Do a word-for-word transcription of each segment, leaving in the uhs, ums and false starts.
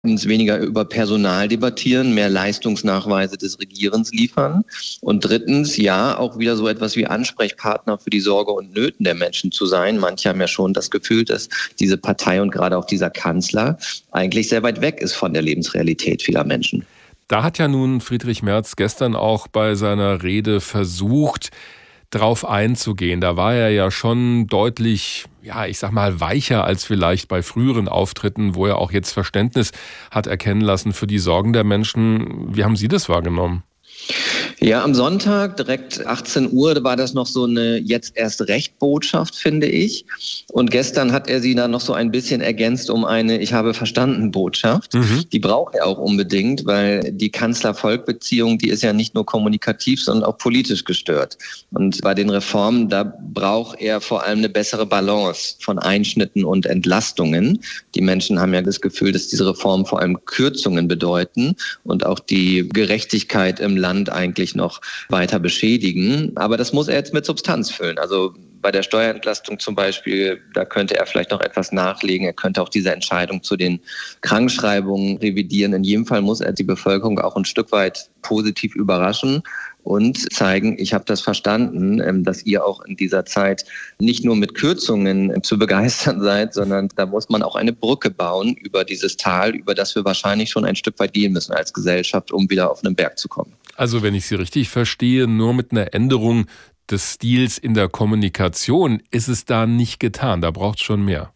weniger über Personal debattieren, mehr Leistungsnachweise des Regierens liefern. Und drittens, ja, auch wieder so etwas wie Ansprechpartner für die Sorge und Nöten der Menschen zu sein. Manche haben ja schon das Gefühl, dass diese Partei und gerade auch dieser Kanzler eigentlich sehr weit weg ist von der Lebensrealität vieler Menschen. Da hat ja nun Friedrich Merz gestern auch bei seiner Rede versucht, drauf einzugehen. Da war er ja schon deutlich, ja, ich sag mal, weicher als vielleicht bei früheren Auftritten, wo er auch jetzt Verständnis hat erkennen lassen für die Sorgen der Menschen. Wie haben Sie das wahrgenommen? Ja, am Sonntag, direkt achtzehn Uhr, war das noch so eine jetzt erst recht Botschaft, finde ich. Und gestern hat er sie dann noch so ein bisschen ergänzt um eine Ich habe verstanden Botschaft. Mhm. Die braucht er auch unbedingt, weil die Kanzler-Volk-Beziehung, die ist ja nicht nur kommunikativ, sondern auch politisch gestört. Und bei den Reformen, da braucht er vor allem eine bessere Balance von Einschnitten und Entlastungen. Die Menschen haben ja das Gefühl, dass diese Reformen vor allem Kürzungen bedeuten und auch die Gerechtigkeit im Land eigentlich noch weiter beschädigen. Aber das muss er jetzt mit Substanz füllen. Also bei der Steuerentlastung zum Beispiel, da könnte er vielleicht noch etwas nachlegen. Er könnte auch diese Entscheidung zu den Krankschreibungen revidieren. In jedem Fall muss er die Bevölkerung auch ein Stück weit positiv überraschen und zeigen, ich habe das verstanden, dass ihr auch in dieser Zeit nicht nur mit Kürzungen zu begeistern seid, sondern da muss man auch eine Brücke bauen über dieses Tal, über das wir wahrscheinlich schon ein Stück weit gehen müssen als Gesellschaft, um wieder auf einen Berg zu kommen. Also wenn ich Sie richtig verstehe, nur mit einer Änderung des Stils in der Kommunikation ist es da nicht getan. Da braucht es schon mehr.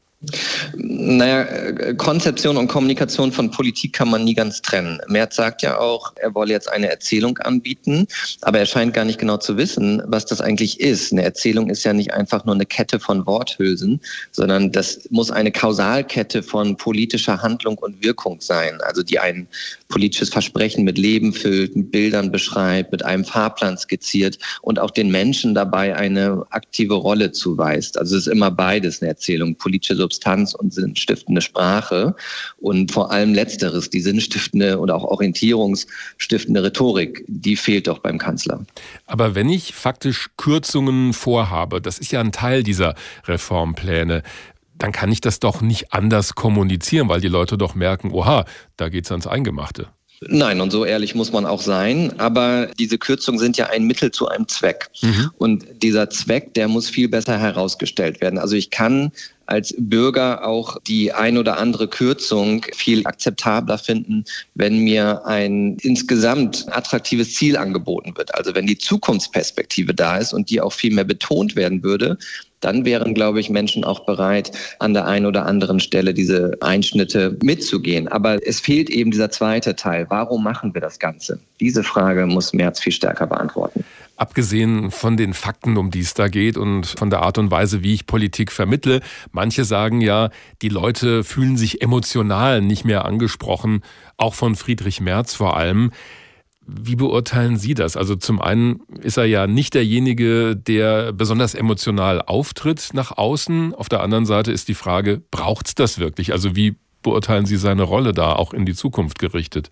Naja, Konzeption und Kommunikation von Politik kann man nie ganz trennen. Merz sagt ja auch, er wolle jetzt eine Erzählung anbieten, aber er scheint gar nicht genau zu wissen, was das eigentlich ist. Eine Erzählung ist ja nicht einfach nur eine Kette von Worthülsen, sondern das muss eine Kausalkette von politischer Handlung und Wirkung sein, also die ein politisches Versprechen mit Leben füllt, mit Bildern beschreibt, mit einem Fahrplan skizziert und auch den Menschen dabei eine aktive Rolle zuweist. Also es ist immer beides eine Erzählung, politische Substanz und sinnstiftende Sprache und vor allem Letzteres, die sinnstiftende oder auch orientierungsstiftende Rhetorik, die fehlt doch beim Kanzler. Aber wenn ich faktisch Kürzungen vorhabe, das ist ja ein Teil dieser Reformpläne, dann kann ich das doch nicht anders kommunizieren, weil die Leute doch merken, oha, da geht's ans Eingemachte. Nein, und so ehrlich muss man auch sein. Aber diese Kürzungen sind ja ein Mittel zu einem Zweck. Mhm. Und dieser Zweck, der muss viel besser herausgestellt werden. Also ich kann als Bürger auch die ein oder andere Kürzung viel akzeptabler finden, wenn mir ein insgesamt attraktives Ziel angeboten wird. Also wenn die Zukunftsperspektive da ist und die auch viel mehr betont werden würde, dann wären, glaube ich, Menschen auch bereit, an der einen oder anderen Stelle diese Einschnitte mitzugehen. Aber es fehlt eben dieser zweite Teil. Warum machen wir das Ganze? Diese Frage muss Merz viel stärker beantworten. Abgesehen von den Fakten, um die es da geht und von der Art und Weise, wie ich Politik vermittle, manche sagen ja, die Leute fühlen sich emotional nicht mehr angesprochen, auch von Friedrich Merz vor allem. Wie beurteilen Sie das? Also zum einen ist er ja nicht derjenige, der besonders emotional auftritt nach außen. Auf der anderen Seite ist die Frage, braucht's das wirklich? Also wie beurteilen Sie seine Rolle da auch in die Zukunft gerichtet?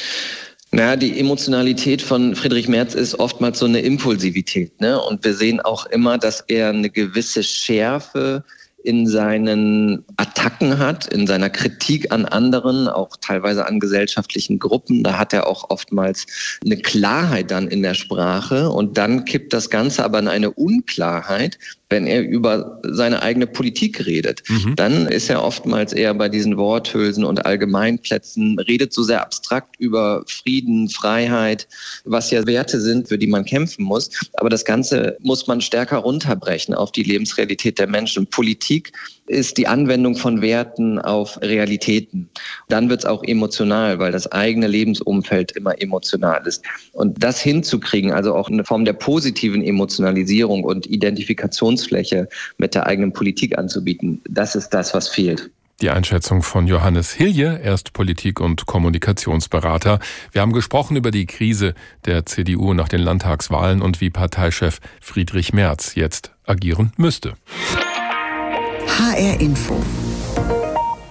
Naja, die Emotionalität von Friedrich Merz ist oftmals so eine Impulsivität, ne? Und wir sehen auch immer, dass er eine gewisse Schärfe in seinen Attacken hat, in seiner Kritik an anderen, auch teilweise an gesellschaftlichen Gruppen. Da hat er auch oftmals eine Klarheit dann in der Sprache und dann kippt das Ganze aber in eine Unklarheit, wenn er über seine eigene Politik redet. Mhm. Dann ist er oftmals eher bei diesen Worthülsen und Allgemeinplätzen, redet so sehr abstrakt über Frieden, Freiheit, was ja Werte sind, für die man kämpfen muss. Aber das Ganze muss man stärker runterbrechen auf die Lebensrealität der Menschen. Politik ist die Anwendung von Werten auf Realitäten. Dann wird es auch emotional, weil das eigene Lebensumfeld immer emotional ist. Und das hinzukriegen, also auch eine Form der positiven Emotionalisierung und Identifikationsfläche mit der eigenen Politik anzubieten, das ist das, was fehlt. Die Einschätzung von Johannes Hilje, er ist Politik- und Kommunikationsberater. Wir haben gesprochen über die Krise der C D U nach den Landtagswahlen und wie Parteichef Friedrich Merz jetzt agieren müsste. H R Info.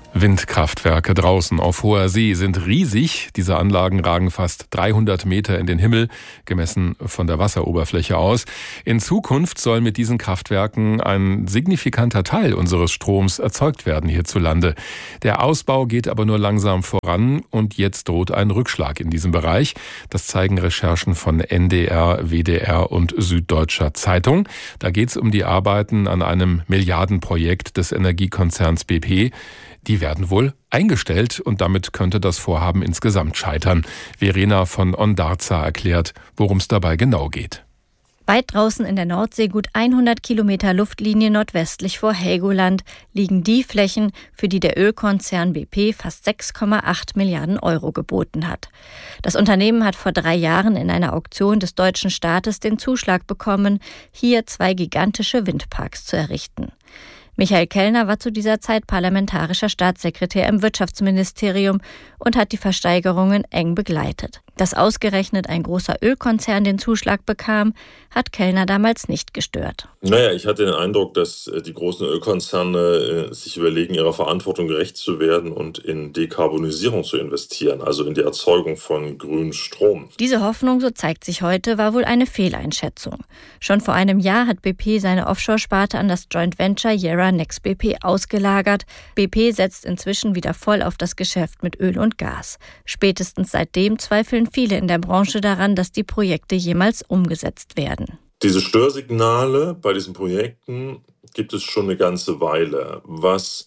Windkraftwerke draußen auf hoher See sind riesig. Diese Anlagen ragen fast dreihundert Meter in den Himmel, gemessen von der Wasseroberfläche aus. In Zukunft soll mit diesen Kraftwerken ein signifikanter Teil unseres Stroms erzeugt werden hierzulande. Der Ausbau geht aber nur langsam voran und jetzt droht ein Rückschlag in diesem Bereich. Das zeigen Recherchen von N D R, W D R und Süddeutscher Zeitung. Da geht es um die Arbeiten an einem Milliardenprojekt des Energiekonzerns B P. Die werden wohl eingestellt und damit könnte das Vorhaben insgesamt scheitern. Verena von Ondarza erklärt, worum es dabei genau geht. Weit draußen in der Nordsee, gut hundert Kilometer Luftlinie nordwestlich vor Helgoland, liegen die Flächen, für die der Ölkonzern B P fast sechs Komma acht Milliarden Euro geboten hat. Das Unternehmen hat vor drei Jahren in einer Auktion des deutschen Staates den Zuschlag bekommen, hier zwei gigantische Windparks zu errichten. Michael Kellner war zu dieser Zeit parlamentarischer Staatssekretär im Wirtschaftsministerium und hat die Versteigerungen eng begleitet. Dass ausgerechnet ein großer Ölkonzern den Zuschlag bekam, hat Kellner damals nicht gestört. Naja, ich hatte den Eindruck, dass die großen Ölkonzerne sich überlegen, ihrer Verantwortung gerecht zu werden und in Dekarbonisierung zu investieren, also in die Erzeugung von grünem Strom. Diese Hoffnung, so zeigt sich heute, war wohl eine Fehleinschätzung. Schon vor einem Jahr hat B P seine Offshore-Sparte an das Joint Venture Yara Nex B P ausgelagert. B P setzt inzwischen wieder voll auf das Geschäft mit Öl und Gas. Spätestens seitdem zweifeln viele in der Branche daran, dass die Projekte jemals umgesetzt werden. Diese Störsignale bei diesen Projekten gibt es schon eine ganze Weile. Was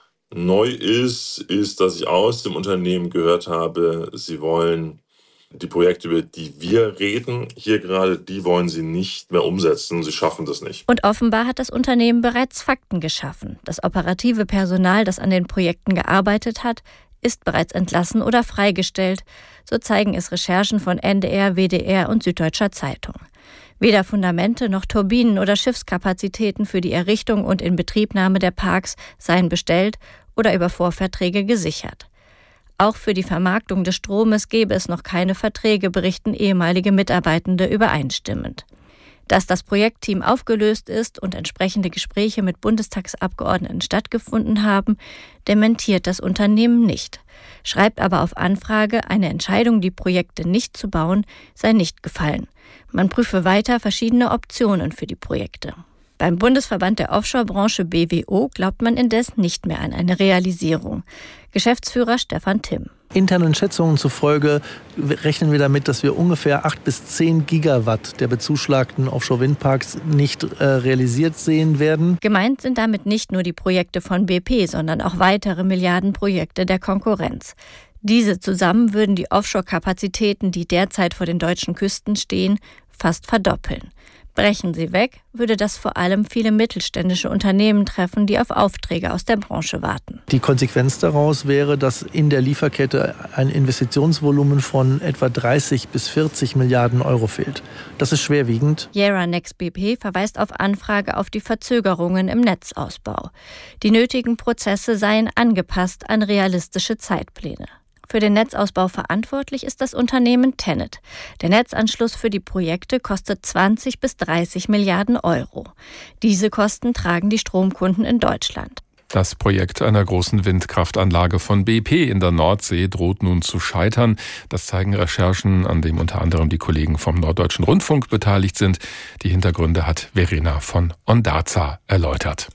neu ist, ist, dass ich aus dem Unternehmen gehört habe, sie wollen die Projekte, über die wir reden, hier gerade, die wollen sie nicht mehr umsetzen. Sie schaffen das nicht. Und offenbar hat das Unternehmen bereits Fakten geschaffen. Das operative Personal, das an den Projekten gearbeitet hat, ist bereits entlassen oder freigestellt. So zeigen es Recherchen von N D R, W D R und Süddeutscher Zeitung. Weder Fundamente noch Turbinen oder Schiffskapazitäten für die Errichtung und Inbetriebnahme der Parks seien bestellt oder über Vorverträge gesichert. Auch für die Vermarktung des Stromes gäbe es noch keine Verträge, berichten ehemalige Mitarbeitende übereinstimmend. Dass das Projektteam aufgelöst ist und entsprechende Gespräche mit Bundestagsabgeordneten stattgefunden haben, dementiert das Unternehmen nicht, schreibt aber auf Anfrage, eine Entscheidung, die Projekte nicht zu bauen, sei nicht gefallen. Man prüfe weiter verschiedene Optionen für die Projekte. Beim Bundesverband der Offshore-Branche B W O glaubt man indes nicht mehr an eine Realisierung. Geschäftsführer Stefan Timm. Internen Schätzungen zufolge rechnen wir damit, dass wir ungefähr acht bis zehn Gigawatt der bezuschlagten Offshore-Windparks nicht äh, realisiert sehen werden. Gemeint sind damit nicht nur die Projekte von B P, sondern auch weitere Milliardenprojekte der Konkurrenz. Diese zusammen würden die Offshore-Kapazitäten, die derzeit vor den deutschen Küsten stehen, fast verdoppeln. Brechen sie weg, würde das vor allem viele mittelständische Unternehmen treffen, die auf Aufträge aus der Branche warten. Die Konsequenz daraus wäre, dass in der Lieferkette ein Investitionsvolumen von etwa dreißig bis vierzig Milliarden Euro fehlt. Das ist schwerwiegend. Yara Nex B P verweist auf Anfrage auf die Verzögerungen im Netzausbau. Die nötigen Prozesse seien angepasst an realistische Zeitpläne. Für den Netzausbau verantwortlich ist das Unternehmen TenneT. Der Netzanschluss für die Projekte kostet zwanzig bis dreißig Milliarden Euro. Diese Kosten tragen die Stromkunden in Deutschland. Das Projekt einer großen Windkraftanlage von B P in der Nordsee droht nun zu scheitern. Das zeigen Recherchen, an dem unter anderem die Kollegen vom Norddeutschen Rundfunk beteiligt sind. Die Hintergründe hat Verena von Ondarza erläutert.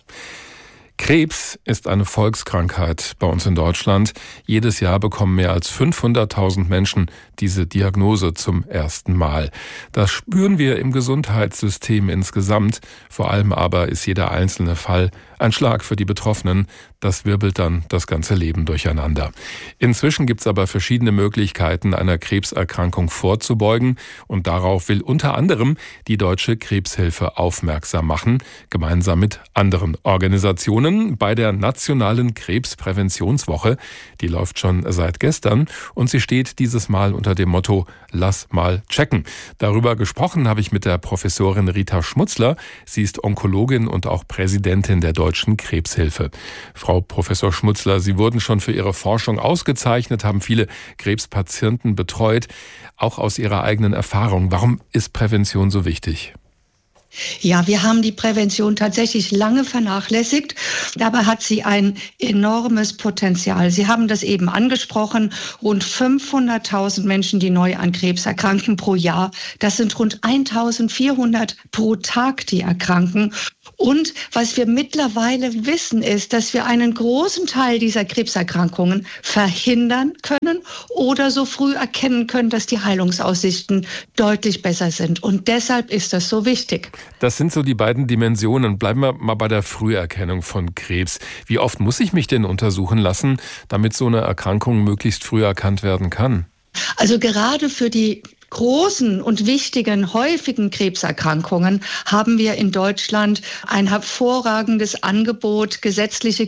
Krebs ist eine Volkskrankheit bei uns in Deutschland. Jedes Jahr bekommen mehr als fünfhunderttausend Menschen diese Diagnose zum ersten Mal. Das spüren wir im Gesundheitssystem insgesamt. Vor allem aber ist jeder einzelne Fall ein Schlag für die Betroffenen. Das wirbelt dann das ganze Leben durcheinander. Inzwischen gibt es aber verschiedene Möglichkeiten, einer Krebserkrankung vorzubeugen. Und darauf will unter anderem die Deutsche Krebshilfe aufmerksam machen, gemeinsam mit anderen Organisationen bei der Nationalen Krebspräventionswoche. Die läuft schon seit gestern und sie steht dieses Mal unter dem Motto Lass mal checken. Darüber gesprochen habe ich mit der Professorin Rita Schmutzler. Sie ist Onkologin und auch Präsidentin der Deutschen Krebshilfe. Frau Professor Schmutzler, Sie wurden schon für Ihre Forschung ausgezeichnet, haben viele Krebspatienten betreut, auch aus Ihrer eigenen Erfahrung. Warum ist Prävention so wichtig? Ja, wir haben die Prävention tatsächlich lange vernachlässigt. Dabei hat sie ein enormes Potenzial. Sie haben das eben angesprochen. Rund fünfhunderttausend Menschen, die neu an Krebs erkranken pro Jahr. Das sind rund eintausendvierhundert pro Tag, die erkranken. Und was wir mittlerweile wissen, ist, dass wir einen großen Teil dieser Krebserkrankungen verhindern können oder so früh erkennen können, dass die Heilungsaussichten deutlich besser sind. Und deshalb ist das so wichtig. Das sind so die beiden Dimensionen. Bleiben wir mal bei der Früherkennung von Krebs. Wie oft muss ich mich denn untersuchen lassen, damit so eine Erkrankung möglichst früh erkannt werden kann? Also gerade für die großen und wichtigen, häufigen Krebserkrankungen haben wir in Deutschland ein hervorragendes Angebot, gesetzliche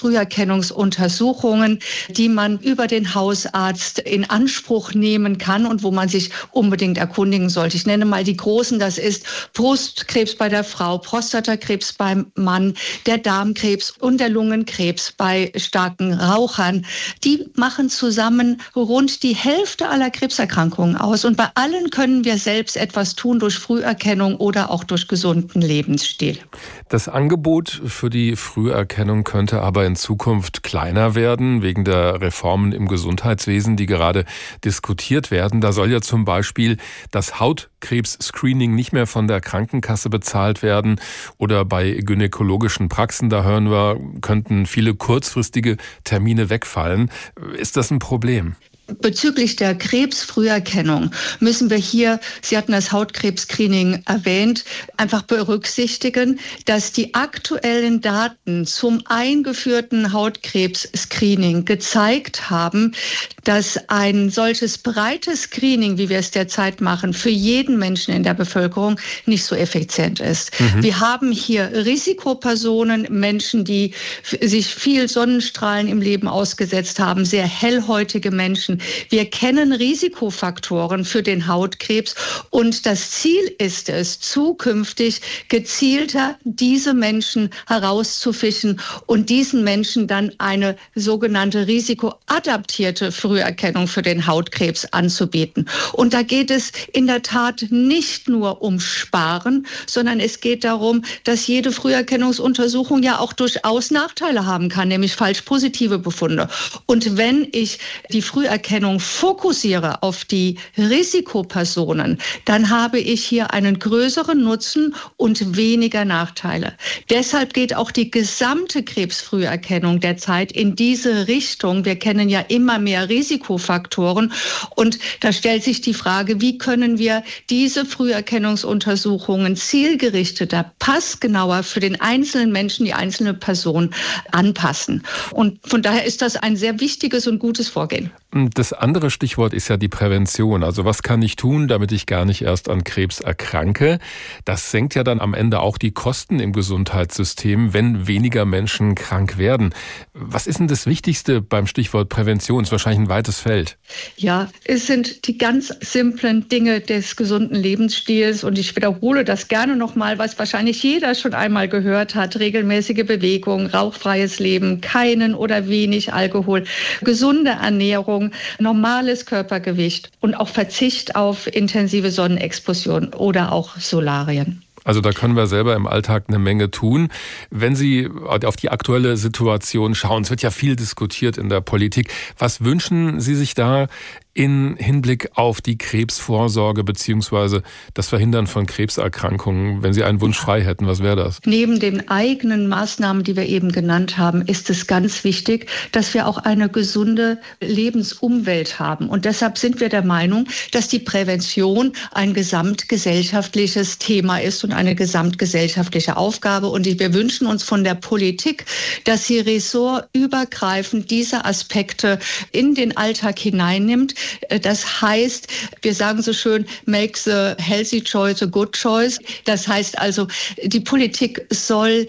Krebsfrüherkennungsuntersuchungen, die man über den Hausarzt in Anspruch nehmen kann und wo man sich unbedingt erkundigen sollte. Ich nenne mal die großen, das ist Brustkrebs bei der Frau, Prostatakrebs beim Mann, der Darmkrebs und der Lungenkrebs bei starken Rauchern. Die machen zusammen rund die Hälfte aller Krebserkrankungen aus und bei allen können wir selbst etwas tun durch Früherkennung oder auch durch gesunden Lebensstil. Das Angebot für die Früherkennung könnte aber in Zukunft kleiner werden, wegen der Reformen im Gesundheitswesen, die gerade diskutiert werden. Da soll ja zum Beispiel das Hautkrebs-Screening nicht mehr von der Krankenkasse bezahlt werden oder bei gynäkologischen Praxen, da hören wir, könnten viele kurzfristige Termine wegfallen. Ist das ein Problem? Bezüglich der Krebsfrüherkennung müssen wir hier, Sie hatten das Hautkrebs-Screening erwähnt, einfach berücksichtigen, dass die aktuellen Daten zum eingeführten Hautkrebs-Screening gezeigt haben, dass ein solches breites Screening, wie wir es derzeit machen, für jeden Menschen in der Bevölkerung nicht so effizient ist. Mhm. Wir haben hier Risikopersonen, Menschen, die sich viel Sonnenstrahlen im Leben ausgesetzt haben, sehr hellhäutige Menschen. Wir kennen Risikofaktoren für den Hautkrebs und das Ziel ist es, zukünftig gezielter diese Menschen herauszufischen und diesen Menschen dann eine sogenannte risikoadaptierte Früherkennung für den Hautkrebs anzubieten. Und da geht es in der Tat nicht nur um Sparen, sondern es geht darum, dass jede Früherkennungsuntersuchung ja auch durchaus Nachteile haben kann, nämlich falsch positive Befunde. Und wenn ich die Früherkennung fokussiere auf die Risikopersonen, dann habe ich hier einen größeren Nutzen und weniger Nachteile. Deshalb geht auch die gesamte Krebsfrüherkennung derzeit in diese Richtung. Wir kennen ja immer mehr Risikofaktoren und da stellt sich die Frage, wie können wir diese Früherkennungsuntersuchungen zielgerichteter, passgenauer für den einzelnen Menschen, die einzelne Person anpassen. Und von daher ist das ein sehr wichtiges und gutes Vorgehen. Das andere Stichwort ist ja die Prävention. Also was kann ich tun, damit ich gar nicht erst an Krebs erkranke? Das senkt ja dann am Ende auch die Kosten im Gesundheitssystem, wenn weniger Menschen krank werden. Was ist denn das Wichtigste beim Stichwort Prävention? Ist wahrscheinlich ein weites Feld. Ja, es sind die ganz simplen Dinge des gesunden Lebensstils und ich wiederhole das gerne nochmal, was wahrscheinlich jeder schon einmal gehört hat. Regelmäßige Bewegung, rauchfreies Leben, keinen oder wenig Alkohol, gesunde Ernährung, normales Körpergewicht und auch Verzicht auf intensive Sonnenexposition oder auch Solarien. Also da können wir selber im Alltag eine Menge tun. Wenn Sie auf die aktuelle Situation schauen, es wird ja viel diskutiert in der Politik. Was wünschen Sie sich da in Hinblick auf die Krebsvorsorge bzw. das Verhindern von Krebserkrankungen? Wenn Sie einen Wunsch frei hätten, was wäre das? Neben den eigenen Maßnahmen, die wir eben genannt haben, ist es ganz wichtig, dass wir auch eine gesunde Lebensumwelt haben. Und deshalb sind wir der Meinung, dass die Prävention ein gesamtgesellschaftliches Thema ist und eine gesamtgesellschaftliche Aufgabe. Und wir wünschen uns von der Politik, dass sie ressortübergreifend diese Aspekte in den Alltag hineinnimmt. Das heißt, wir sagen so schön, make the healthy choice a good choice. Das heißt also, die Politik soll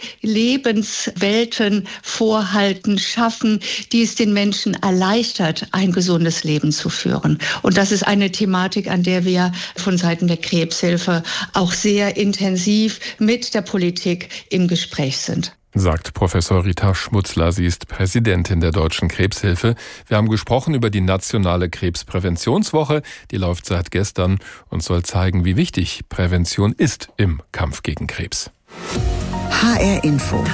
Lebenswelten vorhalten, schaffen, die es den Menschen erleichtert, ein gesundes Leben zu führen. Und das ist eine Thematik, an der wir von Seiten der Krebshilfe auch sehr intensiv mit der Politik im Gespräch sind. Sagt Professor Rita Schmutzler. Sie ist Präsidentin der Deutschen Krebshilfe. Wir haben gesprochen über die nationale Krebspräventionswoche. Die läuft seit gestern und soll zeigen, wie wichtig Prävention ist im Kampf gegen Krebs. H R Info.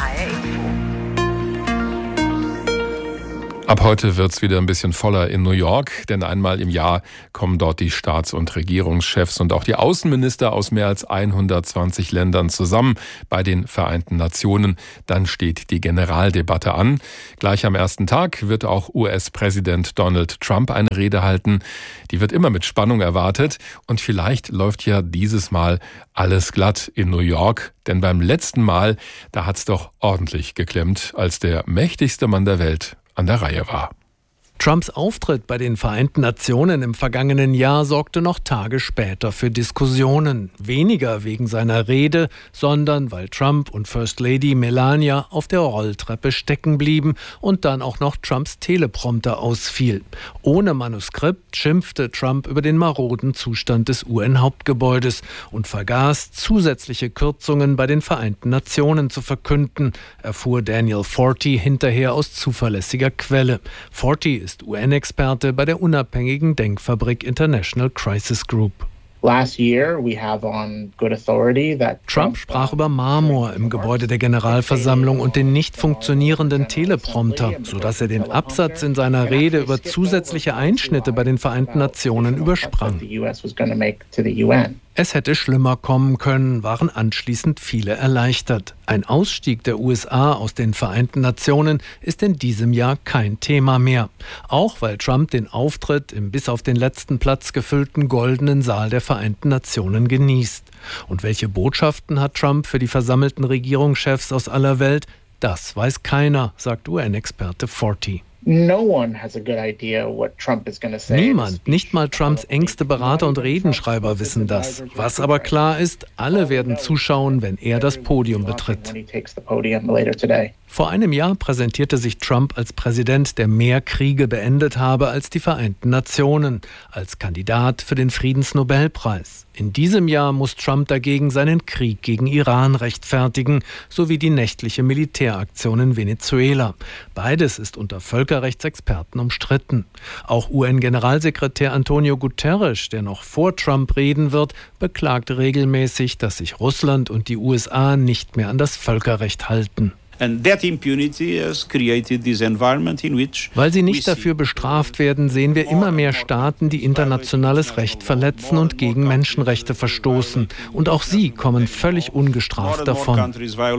Ab heute wird's wieder ein bisschen voller in New York, denn einmal im Jahr kommen dort die Staats- und Regierungschefs und auch die Außenminister aus mehr als hundertzwanzig Ländern zusammen bei den Vereinten Nationen. Dann steht die Generaldebatte an. Gleich am ersten Tag wird auch U S-Präsident Donald Trump eine Rede halten. Die wird immer mit Spannung erwartet und vielleicht läuft ja dieses Mal alles glatt in New York. Denn beim letzten Mal, da hat's doch ordentlich geklemmt, als der mächtigste Mann der Welt an der Reihe war. Trumps Auftritt bei den Vereinten Nationen im vergangenen Jahr sorgte noch Tage später für Diskussionen. Weniger wegen seiner Rede, sondern weil Trump und First Lady Melania auf der Rolltreppe stecken blieben und dann auch noch Trumps Teleprompter ausfiel. Ohne Manuskript schimpfte Trump über den maroden Zustand des U N-Hauptgebäudes und vergaß, zusätzliche Kürzungen bei den Vereinten Nationen zu verkünden, erfuhr Daniel Forti hinterher aus zuverlässiger Quelle. Forti ist ist U N-Experte bei der unabhängigen Denkfabrik International Crisis Group. Trump sprach über Marmor im Gebäude der Generalversammlung und den nicht funktionierenden Teleprompter, sodass er den Absatz in seiner Rede über zusätzliche Einschnitte bei den Vereinten Nationen übersprang. Es hätte schlimmer kommen können, waren anschließend viele erleichtert. Ein Ausstieg der U S A aus den Vereinten Nationen ist in diesem Jahr kein Thema mehr. Auch weil Trump den Auftritt im bis auf den letzten Platz gefüllten goldenen Saal der Vereinten Nationen genießt. Und welche Botschaften hat Trump für die versammelten Regierungschefs aus aller Welt? Das weiß keiner, sagt U N-Experte Forti. Niemand, nicht mal Trumps engste Berater und Redenschreiber wissen das. Was aber klar ist, alle werden zuschauen, wenn er das Podium betritt. Vor einem Jahr präsentierte sich Trump als Präsident, der mehr Kriege beendet habe als die Vereinten Nationen, als Kandidat für den Friedensnobelpreis. In diesem Jahr muss Trump dagegen seinen Krieg gegen Iran rechtfertigen, sowie die nächtliche Militäraktion in Venezuela. Beides ist unter Völkerrechtsexperten umstritten. Auch U N-Generalsekretär Antonio Guterres, der noch vor Trump reden wird, beklagt regelmäßig, dass sich Russland und die U S A nicht mehr an das Völkerrecht halten. Weil sie nicht dafür bestraft werden, sehen wir immer mehr Staaten, die internationales Recht verletzen und gegen Menschenrechte verstoßen. Und auch sie kommen völlig ungestraft davon.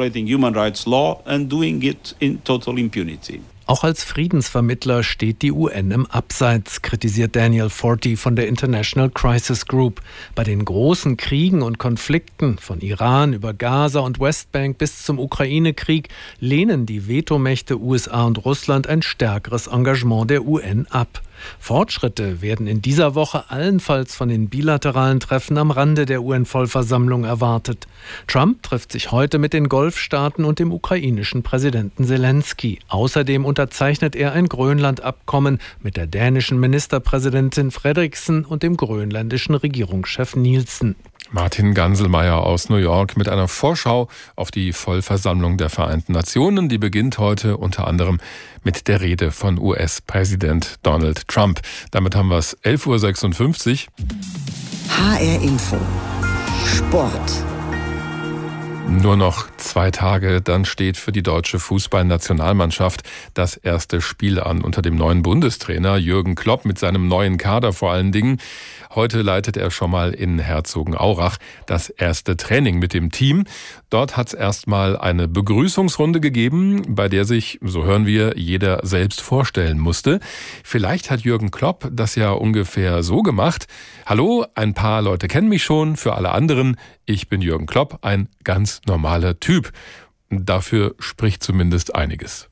Auch als Friedensvermittler steht die U N im Abseits, kritisiert Daniel Forti von der International Crisis Group. Bei den großen Kriegen und Konflikten, von Iran über Gaza und Westbank bis zum Ukraine-Krieg, lehnen die Vetomächte U S A und Russland ein stärkeres Engagement der U N ab. Fortschritte werden in dieser Woche allenfalls von den bilateralen Treffen am Rande der U N-Vollversammlung erwartet. Trump trifft sich heute mit den Golfstaaten und dem ukrainischen Präsidenten Zelensky. Außerdem unterzeichnet er ein Grönland-Abkommen mit der dänischen Ministerpräsidentin Frederiksen und dem grönländischen Regierungschef Nielsen. Martin Ganselmeier aus New York mit einer Vorschau auf die Vollversammlung der Vereinten Nationen. Die beginnt heute unter anderem mit der Rede von U S-Präsident Donald Trump. Damit haben wir es elf Uhr sechsundfünfzig. H R Info. Sport. Nur noch zwei Tage, dann steht für die deutsche Fußballnationalmannschaft das erste Spiel an unter dem neuen Bundestrainer Jürgen Klopp mit seinem neuen Kader vor allen Dingen. Heute leitet er schon mal in Herzogenaurach das erste Training mit dem Team. Dort hat es erstmal eine Begrüßungsrunde gegeben, bei der sich, so hören wir, jeder selbst vorstellen musste. Vielleicht hat Jürgen Klopp das ja ungefähr so gemacht. Hallo, ein paar Leute kennen mich schon, für alle anderen, ich bin Jürgen Klopp, ein ganz normaler Typ. Dafür spricht zumindest einiges.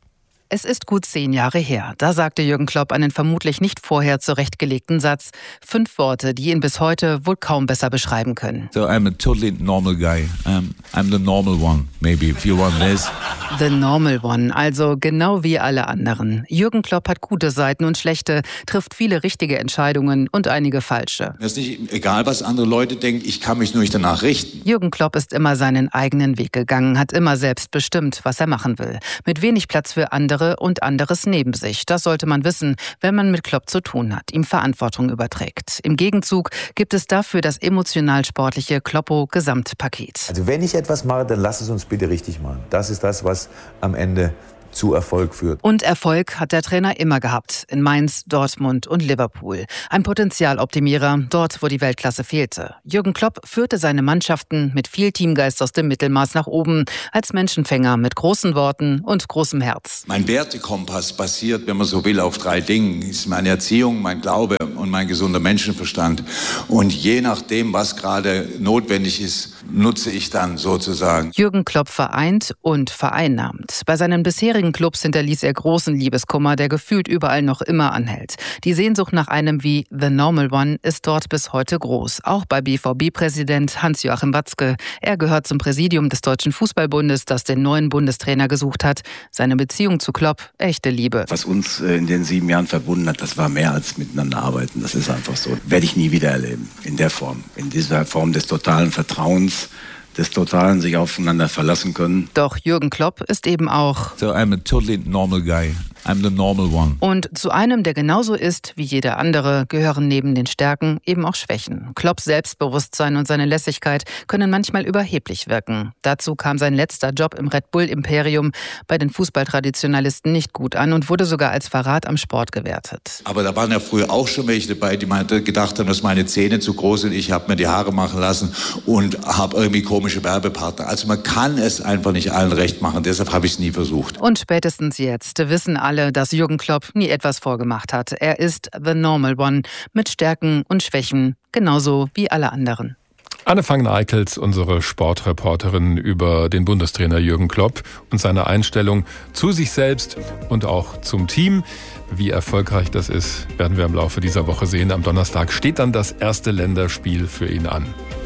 Es ist gut zehn Jahre her. Da sagte Jürgen Klopp einen vermutlich nicht vorher zurechtgelegten Satz. Fünf Worte, die ihn bis heute wohl kaum besser beschreiben können. So I'm a totally normal guy. Um, I'm the normal one, maybe, if you want this. The normal one, also genau wie alle anderen. Jürgen Klopp hat gute Seiten und schlechte, trifft viele richtige Entscheidungen und einige falsche. Mir ist nicht egal, was andere Leute denken, ich kann mich nur nicht danach richten. Jürgen Klopp ist immer seinen eigenen Weg gegangen, hat immer selbst bestimmt, was er machen will. Mit wenig Platz für andere und anderes neben sich. Das sollte man wissen, wenn man mit Klopp zu tun hat, ihm Verantwortung überträgt. Im Gegenzug gibt es dafür das emotional-sportliche Kloppo-Gesamtpaket. Also wenn ich etwas mache, dann lass es uns bitte richtig machen. Das ist das, was am Ende zu Erfolg führt. Und Erfolg hat der Trainer immer gehabt. In Mainz, Dortmund und Liverpool. Ein Potenzialoptimierer, dort, wo die Weltklasse fehlte. Jürgen Klopp führte seine Mannschaften mit viel Teamgeist aus dem Mittelmaß nach oben, als Menschenfänger mit großen Worten und großem Herz. Mein Wertekompass basiert, wenn man so will, auf drei Dingen. Das ist meine Erziehung, mein Glaube und mein gesunder Menschenverstand. Und je nachdem, was gerade notwendig ist, nutze ich dann sozusagen. Jürgen Klopp vereint und vereinnahmt. Bei seinen bisherigen Clubs hinterließ er großen Liebeskummer, der gefühlt überall noch immer anhält. Die Sehnsucht nach einem wie The Normal One ist dort bis heute groß. Auch bei B V B-Präsident Hans-Joachim Watzke. Er gehört zum Präsidium des Deutschen Fußballbundes, das den neuen Bundestrainer gesucht hat. Seine Beziehung zu Klopp, echte Liebe. Was uns in den sieben Jahren verbunden hat, das war mehr als miteinander arbeiten. Das ist einfach so. Werde ich nie wieder erleben. In der Form. In dieser Form des totalen Vertrauens, des totalen sich aufeinander verlassen können. Doch Jürgen Klopp ist eben auch So I'm a totally normal guy. I'm the normal one. Und zu einem, der genauso ist wie jeder andere, gehören neben den Stärken eben auch Schwächen. Klopps Selbstbewusstsein und seine Lässigkeit können manchmal überheblich wirken. Dazu kam sein letzter Job im Red Bull-Imperium bei den Fußballtraditionalisten nicht gut an und wurde sogar als Verrat am Sport gewertet. Aber da waren ja früher auch schon welche dabei, die gedacht haben, dass meine Zähne zu groß sind. Ich habe mir die Haare machen lassen und habe irgendwie komische Werbepartner. Also man kann es einfach nicht allen recht machen. Deshalb habe ich es nie versucht. Und spätestens jetzt wissen alle, dass Jürgen Klopp nie etwas vorgemacht hat. Er ist the normal one mit Stärken und Schwächen, genauso wie alle anderen. Anne Fangen-Eickels, unsere Sportreporterin, über den Bundestrainer Jürgen Klopp und seine Einstellung zu sich selbst und auch zum Team. Wie erfolgreich das ist, werden wir im Laufe dieser Woche sehen. Am Donnerstag steht dann das erste Länderspiel für ihn an.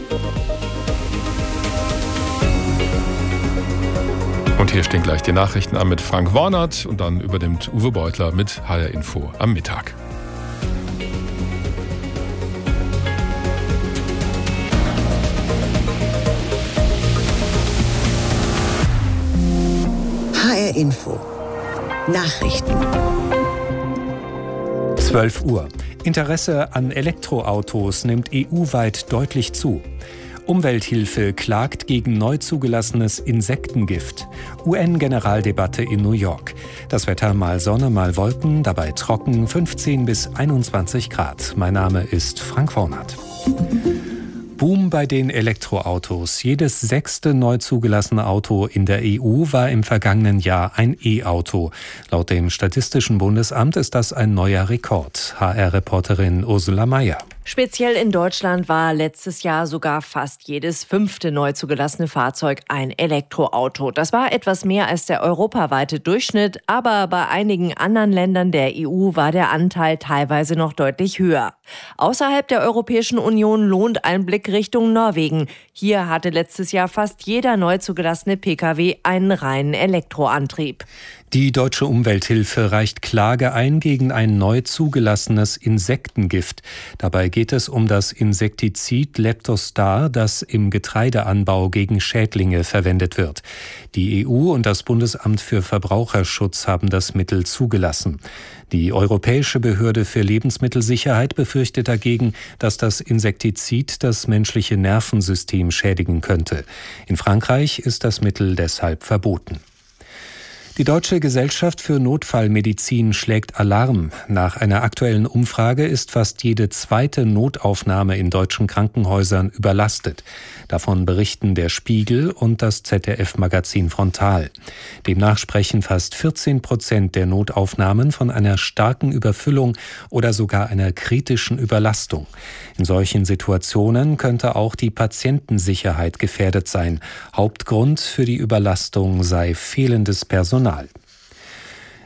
Und hier stehen gleich die Nachrichten an mit Frank Warnert und dann übernimmt Uwe Beutler mit H R Info am Mittag. H R Info. Nachrichten. zwölf Uhr. Interesse an Elektroautos nimmt E U-weit deutlich zu. Umwelthilfe klagt gegen neu zugelassenes Insektengift. U N-Generaldebatte in New York. Das Wetter mal Sonne, mal Wolken, dabei trocken, fünfzehn bis einundzwanzig Grad. Mein Name ist Frank Warnert. Boom bei den Elektroautos. Jedes sechste neu zugelassene Auto in der E U war im vergangenen Jahr ein E-Auto. Laut dem Statistischen Bundesamt ist das ein neuer Rekord. H R-Reporterin Ursula Mayer. Speziell in Deutschland war letztes Jahr sogar fast jedes fünfte neu zugelassene Fahrzeug ein Elektroauto. Das war etwas mehr als der europaweite Durchschnitt, aber bei einigen anderen Ländern der E U war der Anteil teilweise noch deutlich höher. Außerhalb der Europäischen Union lohnt ein Blick Richtung Norwegen. Hier hatte letztes Jahr fast jeder neu zugelassene Pkw einen reinen Elektroantrieb. Die Deutsche Umwelthilfe reicht Klage ein gegen ein neu zugelassenes Insektengift. Dabei geht es um das Insektizid Leptostar, das im Getreideanbau gegen Schädlinge verwendet wird. Die E U und das Bundesamt für Verbraucherschutz haben das Mittel zugelassen. Die Europäische Behörde für Lebensmittelsicherheit befürchtet dagegen, dass das Insektizid das menschliche Nervensystem schädigen könnte. In Frankreich ist das Mittel deshalb verboten. Die Deutsche Gesellschaft für Notfallmedizin schlägt Alarm. Nach einer aktuellen Umfrage ist fast jede zweite Notaufnahme in deutschen Krankenhäusern überlastet. Davon berichten der Spiegel und das Z D F-Magazin Frontal. Demnach sprechen fast vierzehn Prozent der Notaufnahmen von einer starken Überfüllung oder sogar einer kritischen Überlastung. In solchen Situationen könnte auch die Patientensicherheit gefährdet sein. Hauptgrund für die Überlastung sei fehlendes Personal.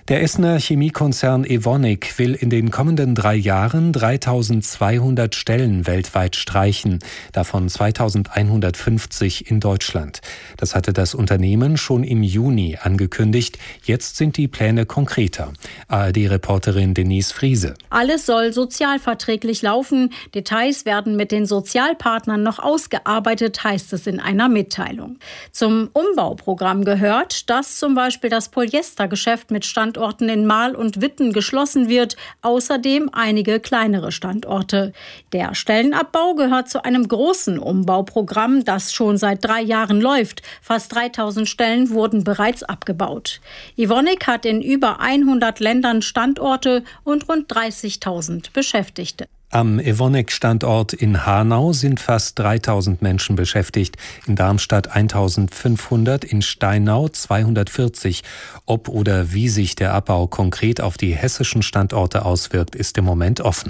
Der Essener Chemiekonzern Evonik will in den kommenden drei Jahren dreitausendzweihundert Stellen weltweit streichen, davon zweitausendeinhundertfünfzig in Deutschland. Das hatte das Unternehmen schon im Juni angekündigt. Jetzt sind die Pläne konkreter. A R D-Reporterin Denise Friese. Alles soll sozialverträglich laufen. Details werden mit den Sozialpartnern noch ausgearbeitet, heißt es in einer Mitteilung. Zum Umbauprogramm gehört, dass zum Beispiel das Polyestergeschäft mit Standorten in Marl und Witten geschlossen wird, außerdem einige kleinere Standorte. Der Stellenabbau gehört zu einem großen Umbauprogramm, das schon seit drei Jahren läuft. Fast dreitausend Stellen wurden bereits abgebaut. Evonik hat in über hundert Ländern Standorte und rund dreißigtausend Beschäftigte. Am Evonik-Standort in Hanau sind fast dreitausend Menschen beschäftigt, in Darmstadt eintausendfünfhundert, in Steinau zweihundertvierzig. Ob oder wie sich der Abbau konkret auf die hessischen Standorte auswirkt, ist im Moment offen.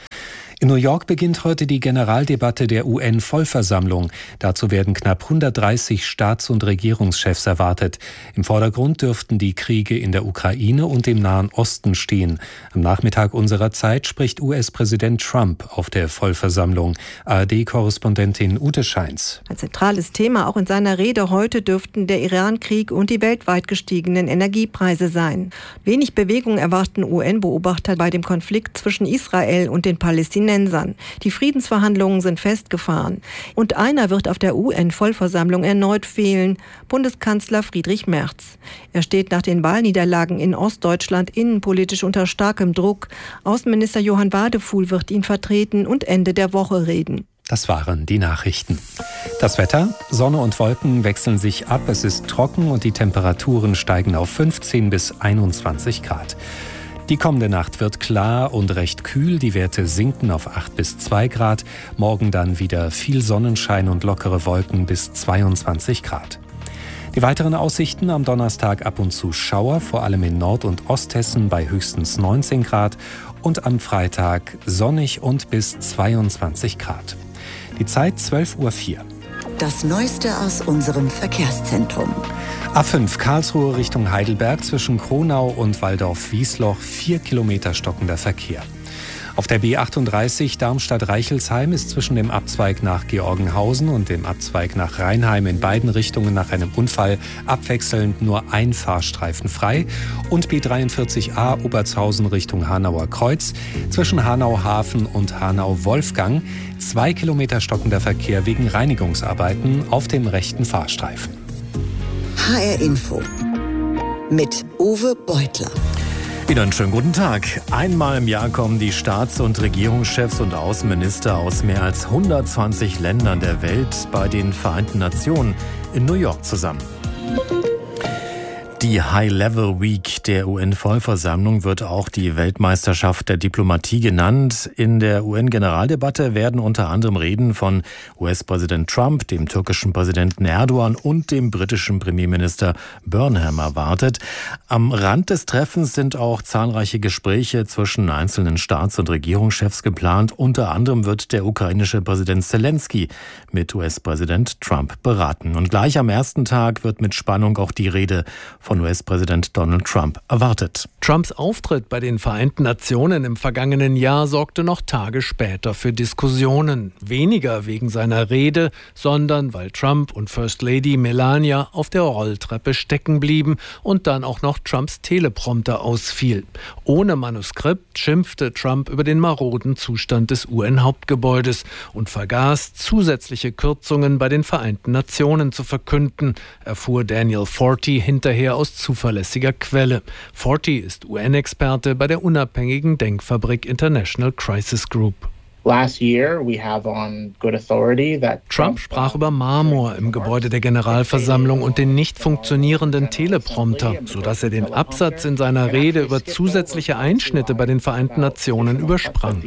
In New York beginnt heute die Generaldebatte der U N-Vollversammlung. Dazu werden knapp hundertdreißig Staats- und Regierungschefs erwartet. Im Vordergrund dürften die Kriege in der Ukraine und im Nahen Osten stehen. Am Nachmittag unserer Zeit spricht U S-Präsident Trump auf der Vollversammlung. A R D-Korrespondentin Ute Scheins. Ein zentrales Thema auch in seiner Rede heute dürften der Iran-Krieg und die weltweit gestiegenen Energiepreise sein. Wenig Bewegung erwarten U N-Beobachter bei dem Konflikt zwischen Israel und den Palästinensern. Die Friedensverhandlungen sind festgefahren. Und einer wird auf der U N-Vollversammlung erneut fehlen: Bundeskanzler Friedrich Merz. Er steht nach den Wahlniederlagen in Ostdeutschland innenpolitisch unter starkem Druck. Außenminister Johann Wadefuhl wird ihn vertreten und Ende der Woche reden. Das waren die Nachrichten. Das Wetter: Sonne und Wolken wechseln sich ab. Es ist trocken und die Temperaturen steigen auf fünfzehn bis einundzwanzig Grad. Die kommende Nacht wird klar und recht kühl. Die Werte sinken auf acht bis zwei Grad. Morgen dann wieder viel Sonnenschein und lockere Wolken bis zweiundzwanzig Grad. Die weiteren Aussichten: am Donnerstag ab und zu Schauer, vor allem in Nord- und Osthessen bei höchstens neunzehn Grad. Und am Freitag sonnig und bis zweiundzwanzig Grad. Die Zeit zwölf Uhr vier. Das Neueste aus unserem Verkehrszentrum. A fünf Karlsruhe Richtung Heidelberg zwischen Kronau und Waldorf-Wiesloch, vier Kilometer stockender Verkehr. Auf der B achtunddreißig Darmstadt-Reichelsheim ist zwischen dem Abzweig nach Georgenhausen und dem Abzweig nach Rheinheim in beiden Richtungen nach einem Unfall abwechselnd nur ein Fahrstreifen frei. Und B dreiundvierzig A Obertshausen Richtung Hanauer Kreuz zwischen Hanau-Hafen und Hanau-Wolfgang, zwei Kilometer stockender Verkehr wegen Reinigungsarbeiten auf dem rechten Fahrstreifen. H R Info mit Uwe Beutler. Wieder einen schönen guten Tag. Einmal im Jahr kommen die Staats- und Regierungschefs und Außenminister aus mehr als hundertzwanzig Ländern der Welt bei den Vereinten Nationen in New York zusammen. Die High-Level Week der U N-Vollversammlung wird auch die Weltmeisterschaft der Diplomatie genannt. In der U N-Generaldebatte werden unter anderem Reden von U S-Präsident Trump, dem türkischen Präsidenten Erdogan und dem britischen Premierminister Burnham erwartet. Am Rand des Treffens sind auch zahlreiche Gespräche zwischen einzelnen Staats- und Regierungschefs geplant. Unter anderem wird der ukrainische Präsident Zelensky mit U S-Präsident Trump beraten. Und gleich am ersten Tag wird mit Spannung auch die Rede von U S-Präsident Donald Trump erwartet. Trumps Auftritt bei den Vereinten Nationen im vergangenen Jahr sorgte noch Tage später für Diskussionen. Weniger wegen seiner Rede, sondern weil Trump und First Lady Melania auf der Rolltreppe stecken blieben und dann auch noch Trumps Teleprompter ausfiel. Ohne Manuskript schimpfte Trump über den maroden Zustand des U N-Hauptgebäudes und vergaß, zusätzliche Kürzungen bei den Vereinten Nationen zu verkünden, erfuhr Daniel Forti hinterher aus zuverlässiger Quelle. Forti ist U N-Experte bei der unabhängigen Denkfabrik International Crisis Group. Trump sprach über Marmor im Gebäude der Generalversammlung und den nicht funktionierenden Teleprompter, sodass er den Absatz in seiner Rede über zusätzliche Einschnitte bei den Vereinten Nationen übersprang.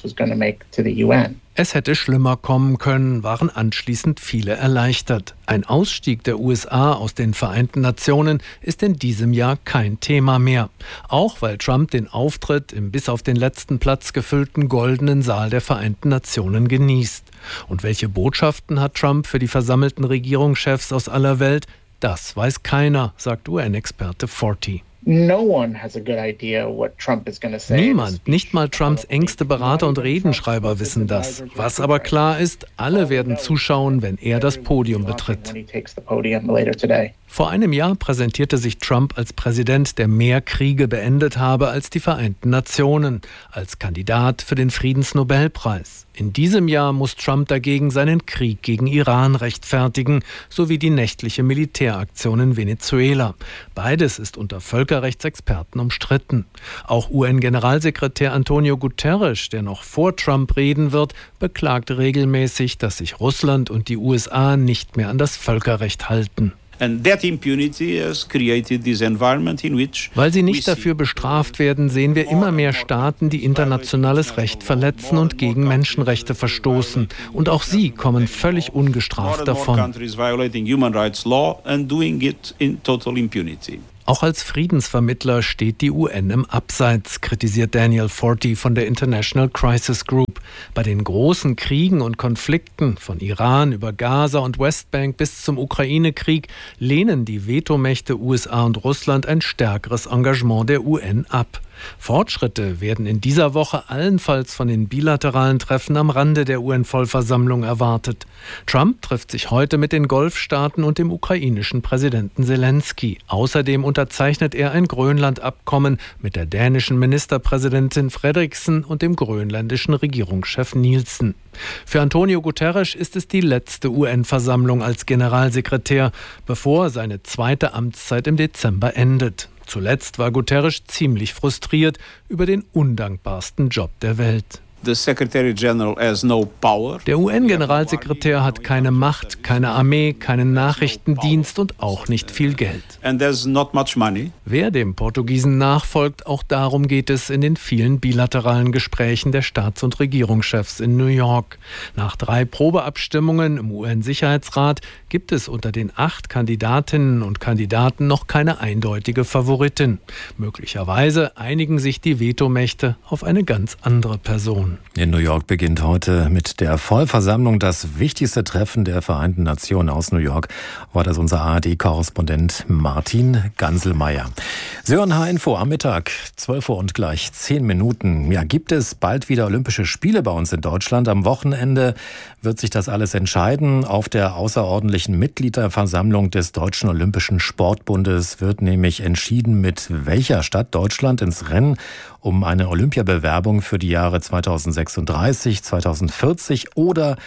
Es hätte schlimmer kommen können, waren anschließend viele erleichtert. Ein Ausstieg der U S A aus den Vereinten Nationen ist in diesem Jahr kein Thema mehr. Auch weil Trump den Auftritt im bis auf den letzten Platz gefüllten Goldenen Saal der Vereinten Nationen genießt. Und welche Botschaften hat Trump für die versammelten Regierungschefs aus aller Welt? Das weiß keiner, sagt U N-Experte Forti. Niemand, nicht mal Trumps engste Berater und Redenschreiber wissen das. Was aber klar ist, alle werden zuschauen, wenn er das Podium betritt. Vor einem Jahr präsentierte sich Trump als Präsident, der mehr Kriege beendet habe als die Vereinten Nationen, als Kandidat für den Friedensnobelpreis. In diesem Jahr muss Trump dagegen seinen Krieg gegen Iran rechtfertigen, sowie die nächtliche Militäraktion in Venezuela. Beides ist unter Völkerrechtsexperten umstritten. Auch U N-Generalsekretär Antonio Guterres, der noch vor Trump reden wird, beklagt regelmäßig, dass sich Russland und die U S A nicht mehr an das Völkerrecht halten. Weil sie nicht dafür bestraft werden, sehen wir immer mehr Staaten, die internationales Recht verletzen und gegen Menschenrechte verstoßen. Und auch sie kommen völlig ungestraft davon. Auch als Friedensvermittler steht die U N im Abseits, kritisiert Daniel Forti von der International Crisis Group. Bei den großen Kriegen und Konflikten, von Iran über Gaza und Westbank bis zum Ukraine-Krieg, lehnen die Vetomächte U S A und Russland ein stärkeres Engagement der U N ab. Fortschritte werden in dieser Woche allenfalls von den bilateralen Treffen am Rande der U N-Vollversammlung erwartet. Trump trifft sich heute mit den Golfstaaten und dem ukrainischen Präsidenten Zelensky. Außerdem unterzeichnet er ein Grönland-Abkommen mit der dänischen Ministerpräsidentin Frederiksen und dem grönländischen Regierungschef Nielsen. Für Antonio Guterres ist es die letzte U N-Versammlung als Generalsekretär, bevor seine zweite Amtszeit im Dezember endet. Zuletzt war Guterres ziemlich frustriert über den undankbarsten Job der Welt. Der U N-Generalsekretär hat keine Macht, keine Armee, keinen Nachrichtendienst und auch nicht viel Geld. Wer dem Portugiesen nachfolgt, auch darum geht es in den vielen bilateralen Gesprächen der Staats- und Regierungschefs in New York. Nach drei Probeabstimmungen im U N-Sicherheitsrat gibt es unter den acht Kandidatinnen und Kandidaten noch keine eindeutige Favoritin. Möglicherweise einigen sich die Vetomächte auf eine ganz andere Person. In New York beginnt heute mit der Vollversammlung das wichtigste Treffen der Vereinten Nationen. Aus New York war das unser A R D-Korrespondent Martin Ganselmeier. Sie hören H-Info am Mittag, zwölf Uhr und gleich zehn Minuten. Ja, gibt es bald wieder Olympische Spiele bei uns in Deutschland? Am Wochenende wird sich das alles entscheiden. Auf der außerordentlichen Mitgliederversammlung des Deutschen Olympischen Sportbundes wird nämlich entschieden, mit welcher Stadt Deutschland ins Rennen um eine Olympiabewerbung für die Jahre zweitausendsechsunddreißig, zweitausendvierzig oder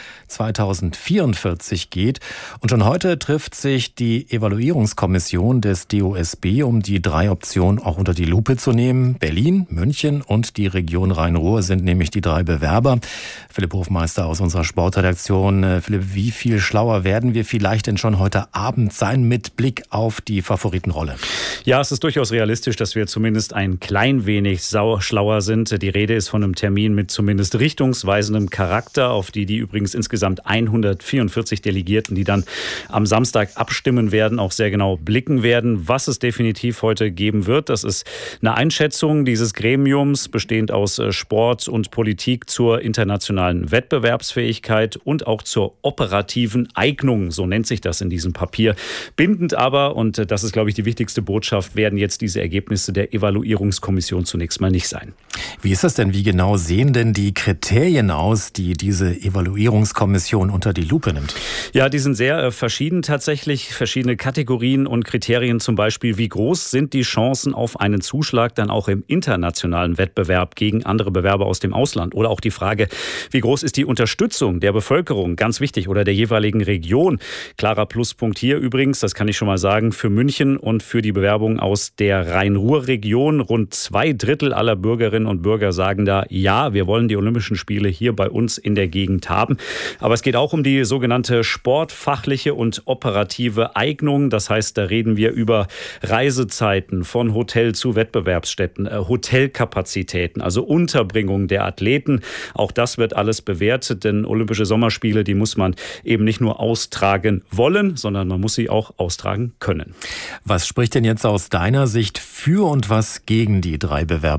zweitausendvierundvierzig geht. Und schon heute trifft sich die Evaluierungskommission des D O S B, um die drei Optionen auch unter die Lupe zu nehmen. Berlin, München und die Region Rhein-Ruhr sind nämlich die drei Bewerber. Philipp Hofmeister aus unserer Sportredaktion. Philipp, wie viel schlauer werden wir vielleicht denn schon heute Abend sein mit Blick auf die Favoritenrolle? Ja, es ist durchaus realistisch, dass wir zumindest ein klein wenig sauer schlauer sind. Die Rede ist von einem Termin mit zumindest richtungsweisendem Charakter, auf die die übrigens insgesamt hundertvierundvierzig Delegierten, die dann am Samstag abstimmen werden, auch sehr genau blicken werden. Was es definitiv heute geben wird, das ist eine Einschätzung dieses Gremiums, bestehend aus Sport und Politik zur internationalen Wettbewerbsfähigkeit und auch zur operativen Eignung, so nennt sich das in diesem Papier. Bindend aber, und das ist, glaube ich, die wichtigste Botschaft, werden jetzt diese Ergebnisse der Evaluierungskommission zunächst mal nicht sein. Wie ist das denn? Wie genau sehen denn die Kriterien aus, die diese Evaluierungskommission unter die Lupe nimmt? Ja, die sind sehr äh, verschieden tatsächlich. Verschiedene Kategorien und Kriterien, zum Beispiel, wie groß sind die Chancen auf einen Zuschlag dann auch im internationalen Wettbewerb gegen andere Bewerber aus dem Ausland? Oder auch die Frage, wie groß ist die Unterstützung der Bevölkerung, ganz wichtig, oder der jeweiligen Region? Klarer Pluspunkt hier übrigens, das kann ich schon mal sagen, für München und für die Bewerbung aus der Rhein-Ruhr-Region. Rund zwei Drittel aller Bürgerinnen und Bürger sagen da, ja, wir wollen die Olympischen Spiele hier bei uns in der Gegend haben. Aber es geht auch um die sogenannte sportfachliche und operative Eignung. Das heißt, da reden wir über Reisezeiten von Hotel zu Wettbewerbsstätten, äh, Hotelkapazitäten, also Unterbringung der Athleten. Auch das wird alles bewertet, denn Olympische Sommerspiele, die muss man eben nicht nur austragen wollen, sondern man muss sie auch austragen können. Was spricht denn jetzt aus deiner Sicht für und was gegen die drei Bewerbungen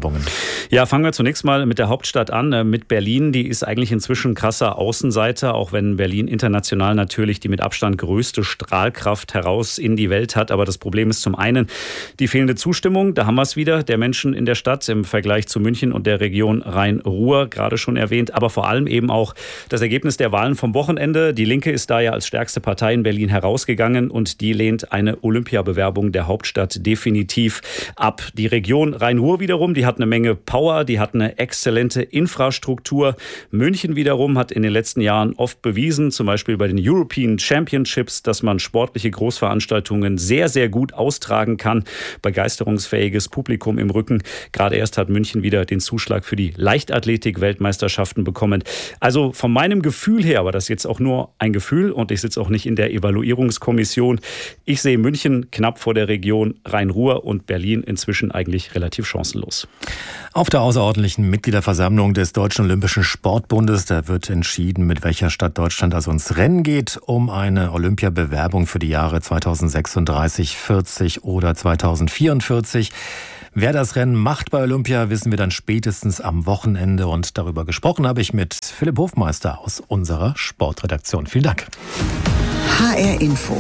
Verknüpfungen. Ja, fangen wir zunächst mal mit der Hauptstadt an, mit Berlin. Die ist eigentlich inzwischen krasser Außenseiter, auch wenn Berlin international natürlich die mit Abstand größte Strahlkraft heraus in die Welt hat. Aber das Problem ist zum einen die fehlende Zustimmung, da haben wir es wieder, der Menschen in der Stadt im Vergleich zu München und der Region Rhein-Ruhr, gerade schon erwähnt. Aber vor allem eben auch das Ergebnis der Wahlen vom Wochenende. Die Linke ist da ja als stärkste Partei in Berlin herausgegangen und die lehnt eine Olympiabewerbung der Hauptstadt definitiv ab. Die Region Rhein-Ruhr wiederum, die hat eine Menge Power, die hat eine exzellente Infrastruktur. München wiederum hat in den letzten Jahren oft bewiesen, zum Beispiel bei den European Championships, dass man sportliche Großveranstaltungen sehr, sehr gut austragen kann. Begeisterungsfähiges Publikum im Rücken. Gerade erst hat München wieder den Zuschlag für die Leichtathletik-Weltmeisterschaften bekommen. Also von meinem Gefühl her, aber das ist jetzt auch nur ein Gefühl und ich sitze auch nicht in der Evaluierungskommission. Ich sehe München knapp vor der Region Rhein-Ruhr und Berlin inzwischen eigentlich relativ chancenlos. Auf der außerordentlichen Mitgliederversammlung des Deutschen Olympischen Sportbundes, da wird entschieden, mit welcher Stadt Deutschland also ins Rennen geht, um eine Olympiabewerbung für die Jahre zweitausendsechsunddreißig, vierzig oder zweitausendvierundvierzig. Wer das Rennen macht bei Olympia, wissen wir dann spätestens am Wochenende. Und darüber gesprochen habe ich mit Philipp Hofmeister aus unserer Sportredaktion. Vielen Dank. H R Info.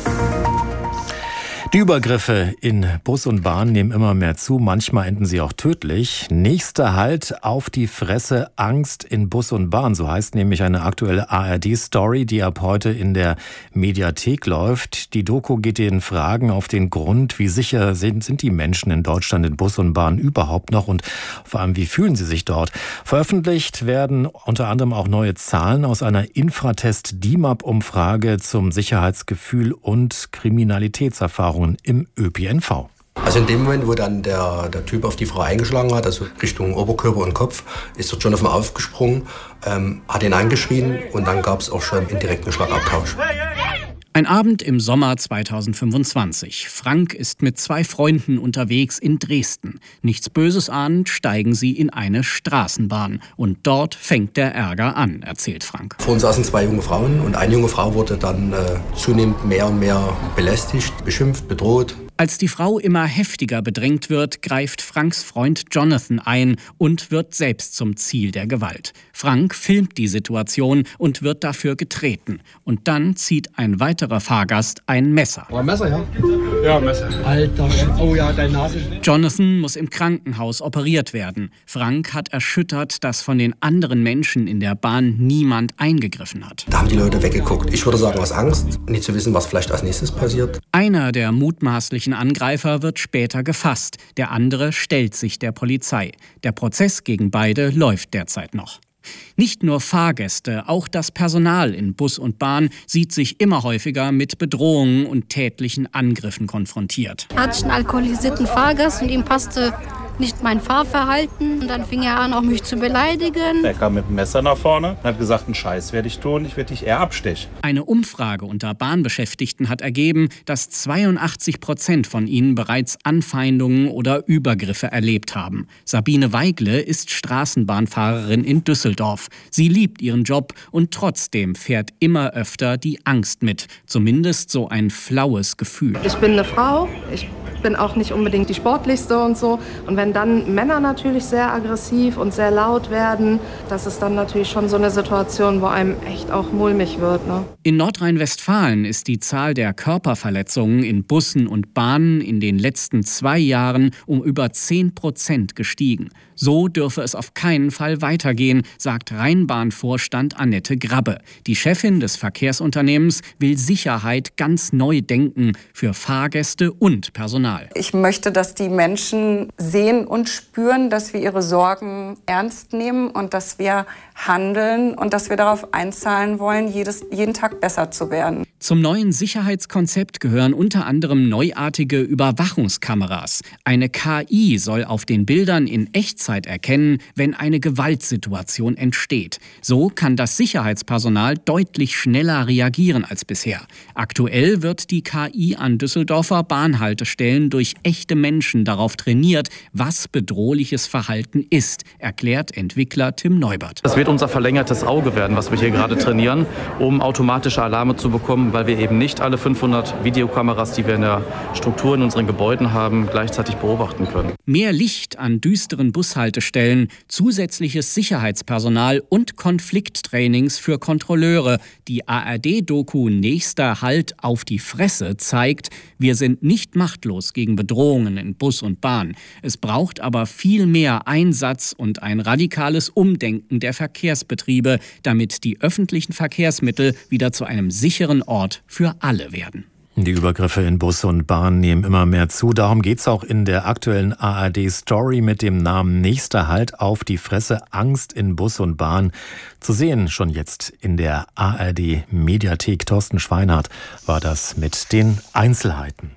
Die Übergriffe in Bus und Bahn nehmen immer mehr zu, manchmal enden sie auch tödlich. Nächster Halt: auf die Fresse, Angst in Bus und Bahn, so heißt nämlich eine aktuelle A R D-Story, die ab heute in der Mediathek läuft. Die Doku geht den Fragen auf den Grund, wie sicher sind, sind die Menschen in Deutschland in Bus und Bahn überhaupt noch und vor allem, wie fühlen sie sich dort. Veröffentlicht werden unter anderem auch neue Zahlen aus einer Infratest-D I M A P-Umfrage zum Sicherheitsgefühl und Kriminalitätserfahrung im Ö P N V. Also in dem Moment, wo dann der, der Typ auf die Frau eingeschlagen hat, also Richtung Oberkörper und Kopf, ist dort schon auf ihn aufgesprungen, ähm, hat ihn angeschrien und dann gab es auch schon einen indirekten Schlagabtausch. Ein Abend im Sommer zweitausendfünfundzwanzig. Frank ist mit zwei Freunden unterwegs in Dresden. Nichts Böses ahnend steigen sie in eine Straßenbahn. Und dort fängt der Ärger an, erzählt Frank. Vor uns saßen zwei junge Frauen und eine junge Frau wurde dann äh, zunehmend mehr und mehr belästigt, beschimpft, bedroht. Als die Frau immer heftiger bedrängt wird, greift Franks Freund Jonathan ein und wird selbst zum Ziel der Gewalt. Frank filmt die Situation und wird dafür getreten. Und dann zieht ein weiterer Fahrgast ein Messer. Oh, Messer, ja? Ja, Messer. Alter, oh ja, deine Nase. Jonathan muss im Krankenhaus operiert werden. Frank hat erschüttert, dass von den anderen Menschen in der Bahn niemand eingegriffen hat. Da haben die Leute weggeguckt. Ich würde sagen, aus Angst, nicht zu wissen, was vielleicht als nächstes passiert. Einer der mutmaßlichen Angreifer wird später gefasst. Der andere stellt sich der Polizei. Der Prozess gegen beide läuft derzeit noch. Nicht nur Fahrgäste, auch das Personal in Bus und Bahn sieht sich immer häufiger mit Bedrohungen und tätlichen Angriffen konfrontiert. Er hatte einen alkoholisierten Fahrgast und ihm passte nicht mein Fahrverhalten. Und dann fing er an, auch mich zu beleidigen. Er kam mit dem Messer nach vorne und hat gesagt, einen Scheiß werde ich tun, ich werde dich eher abstechen. Eine Umfrage unter Bahnbeschäftigten hat ergeben, dass zweiundachtzig Prozent von ihnen bereits Anfeindungen oder Übergriffe erlebt haben. Sabine Weigle ist Straßenbahnfahrerin in Düsseldorf. Sie liebt ihren Job und trotzdem fährt immer öfter die Angst mit. Zumindest so ein flaues Gefühl. Ich bin eine Frau, ich bin auch nicht unbedingt die sportlichste und so. Und wenn dann Männer natürlich sehr aggressiv und sehr laut werden, das ist dann natürlich schon so eine Situation, wo einem echt auch mulmig wird. Ne? In Nordrhein-Westfalen ist die Zahl der Körperverletzungen in Bussen und Bahnen in den letzten zwei Jahren um über zehn Prozent gestiegen. So dürfe es auf keinen Fall weitergehen, sagt Rheinbahn-Vorstand Annette Grabbe. Die Chefin des Verkehrsunternehmens will Sicherheit ganz neu denken für Fahrgäste und Personal. Ich möchte, dass die Menschen sehen und spüren, dass wir ihre Sorgen ernst nehmen und dass wir handeln und dass wir darauf einzahlen wollen, jedes, jeden Tag besser zu werden. Zum neuen Sicherheitskonzept gehören unter anderem neuartige Überwachungskameras. Eine K I soll auf den Bildern in Echtzeit erkennen, wenn eine Gewaltsituation entsteht. So kann das Sicherheitspersonal deutlich schneller reagieren als bisher. Aktuell wird die K I an Düsseldorfer Bahnhaltestellen durch echte Menschen darauf trainiert, was bedrohliches Verhalten ist, erklärt Entwickler Tim Neubert. Das wird unser verlängertes Auge werden, was wir hier gerade trainieren, um automatische Alarme zu bekommen, weil wir eben nicht alle fünfhundert Videokameras, die wir in der Struktur in unseren Gebäuden haben, gleichzeitig beobachten können. Mehr Licht an düsteren Bushaltestellen, zusätzliches Sicherheitspersonal und Konflikttrainings für Kontrolleure. Die A R D-Doku Nächster Halt auf die Fresse zeigt, wir sind nicht machtlos gegen Bedrohungen in Bus und Bahn. Es braucht aber viel mehr Einsatz und ein radikales Umdenken der Verkehrsbetriebe, damit die öffentlichen Verkehrsmittel wieder zu einem sicheren Ort für alle werden. Die Übergriffe in Bus und Bahn nehmen immer mehr zu. Darum geht es auch in der aktuellen A R D-Story mit dem Namen Nächster Halt auf die Fresse, Angst in Bus und Bahn. Zu sehen schon jetzt in der A R D-Mediathek. Thorsten Schweinhardt war das mit den Einzelheiten.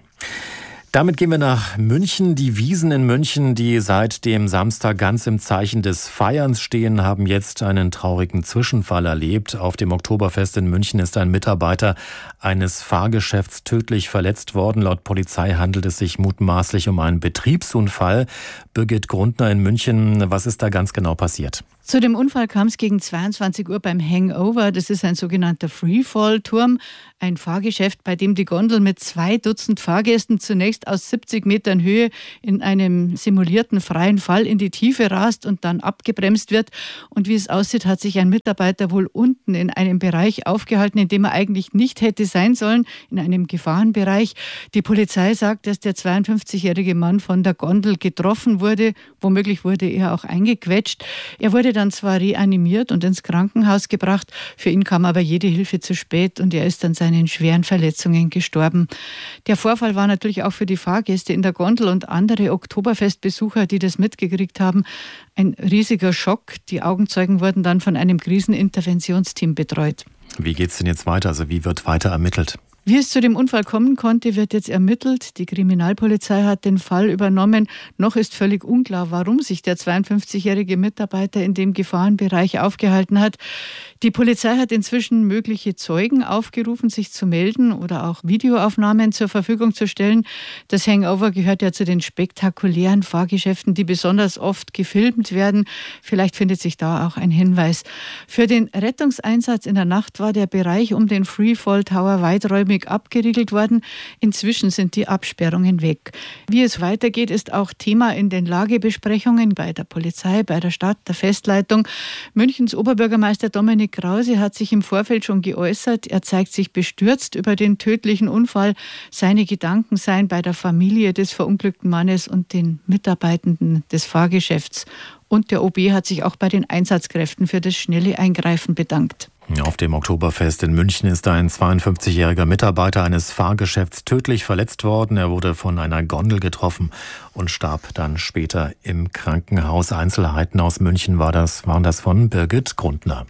Damit gehen wir nach München. Die Wiesn in München, die seit dem Samstag ganz im Zeichen des Feierns stehen, haben jetzt einen traurigen Zwischenfall erlebt. Auf dem Oktoberfest in München ist ein Mitarbeiter eines Fahrgeschäfts tödlich verletzt worden. Laut Polizei handelt es sich mutmaßlich um einen Betriebsunfall. Birgit Grundner in München, was ist da ganz genau passiert? Zu dem Unfall kam es gegen zweiundzwanzig Uhr beim Hangover. Das ist ein sogenannter Freefall-Turm, ein Fahrgeschäft, bei dem die Gondel mit zwei Dutzend Fahrgästen zunächst aus siebzig Metern Höhe in einem simulierten freien Fall in die Tiefe rast und dann abgebremst wird. Und wie es aussieht, hat sich ein Mitarbeiter wohl unten in einem Bereich aufgehalten, in dem er eigentlich nicht hätte sein sollen, in einem Gefahrenbereich. Die Polizei sagt, dass der zweiundfünfzigjährige Mann von der Gondel getroffen wurde. Womöglich wurde er auch eingequetscht. Er wurde dann zwar reanimiert und ins Krankenhaus gebracht, für ihn kam aber jede Hilfe zu spät und er ist an seinen schweren Verletzungen gestorben. Der Vorfall war natürlich auch für die Fahrgäste in der Gondel und andere Oktoberfestbesucher, die das mitgekriegt haben, ein riesiger Schock. Die Augenzeugen wurden dann von einem Kriseninterventionsteam betreut. Wie geht's denn jetzt weiter? Also wie wird weiter ermittelt? Wie es zu dem Unfall kommen konnte, wird jetzt ermittelt. Die Kriminalpolizei hat den Fall übernommen. Noch ist völlig unklar, warum sich der zweiundfünfzigjährige Mitarbeiter in dem Gefahrenbereich aufgehalten hat. Die Polizei hat inzwischen mögliche Zeugen aufgerufen, sich zu melden oder auch Videoaufnahmen zur Verfügung zu stellen. Das Hangover gehört ja zu den spektakulären Fahrgeschäften, die besonders oft gefilmt werden. Vielleicht findet sich da auch ein Hinweis. Für den Rettungseinsatz in der Nacht war der Bereich um den Freefall Tower weiträumig abgeriegelt worden. Inzwischen sind die Absperrungen weg. Wie es weitergeht, ist auch Thema in den Lagebesprechungen bei der Polizei, bei der Stadt, der Festleitung. Münchens Oberbürgermeister Dominik Krause hat sich im Vorfeld schon geäußert. Er zeigt sich bestürzt über den tödlichen Unfall. Seine Gedanken seien bei der Familie des verunglückten Mannes und den Mitarbeitenden des Fahrgeschäfts. Und der O B hat sich auch bei den Einsatzkräften für das schnelle Eingreifen bedankt. Auf dem Oktoberfest in München ist ein zweiundfünfzigjähriger Mitarbeiter eines Fahrgeschäfts tödlich verletzt worden. Er wurde von einer Gondel getroffen und starb dann später im Krankenhaus. Einzelheiten aus München war das, waren das von Birgit Grundner.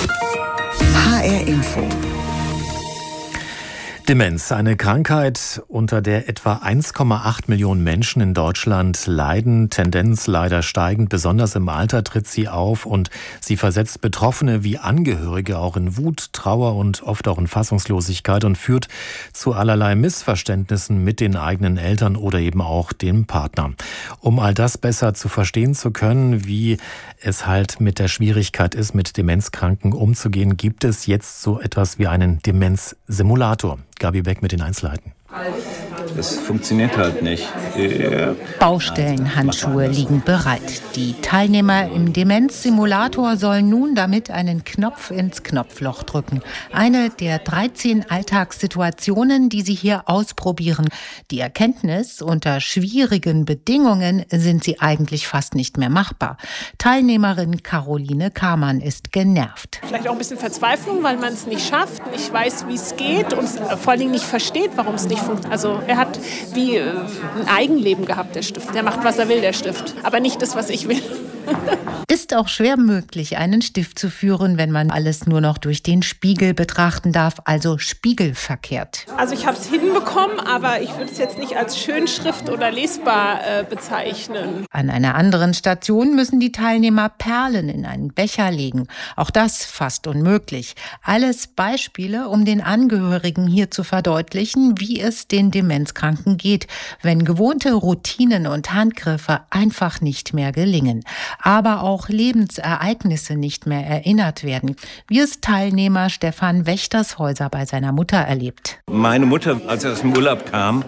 H R Info. Demenz, eine Krankheit, unter der etwa eins Komma acht Millionen Menschen in Deutschland leiden. Tendenz leider steigend, besonders im Alter tritt sie auf und sie versetzt Betroffene wie Angehörige auch in Wut, Trauer und oft auch in Fassungslosigkeit und führt zu allerlei Missverständnissen mit den eigenen Eltern oder eben auch dem Partner. Um all das besser zu verstehen zu können, wie es halt mit der Schwierigkeit ist, mit Demenzkranken umzugehen, gibt es jetzt so etwas wie einen Demenzsimulator. Gabi Beck mit den Einzelheiten. Das funktioniert halt nicht. Baustellenhandschuhe liegen bereit. Die Teilnehmer im Demenzsimulator sollen nun damit einen Knopf ins Knopfloch drücken. Eine der dreizehn Alltagssituationen, die sie hier ausprobieren. Die Erkenntnis, unter schwierigen Bedingungen sind sie eigentlich fast nicht mehr machbar. Teilnehmerin Caroline Kamann ist genervt. Vielleicht auch ein bisschen Verzweiflung, weil man es nicht schafft, nicht weiß, wie es geht und vor allen Dingen nicht versteht, warum es nicht funktioniert. Also er hat wie äh, ein Eigenleben gehabt, der Stift. Der macht, was er will, der Stift. Aber nicht das, was ich will. Ist auch schwer möglich, einen Stift zu führen, wenn man alles nur noch durch den Spiegel betrachten darf, also spiegelverkehrt. Also ich habe es hinbekommen, aber ich würde es jetzt nicht als Schönschrift oder lesbar äh, bezeichnen. An einer anderen Station müssen die Teilnehmer Perlen in einen Becher legen. Auch das fast unmöglich. Alles Beispiele, um den Angehörigen hier zu verdeutlichen, wie es den Demenzkranken geht, wenn gewohnte Routinen und Handgriffe einfach nicht mehr gelingen. aber auch Lebensereignisse nicht mehr erinnert werden, wie es Teilnehmer Stefan Wächtershäuser bei seiner Mutter erlebt. Meine Mutter, als sie aus dem Urlaub kam,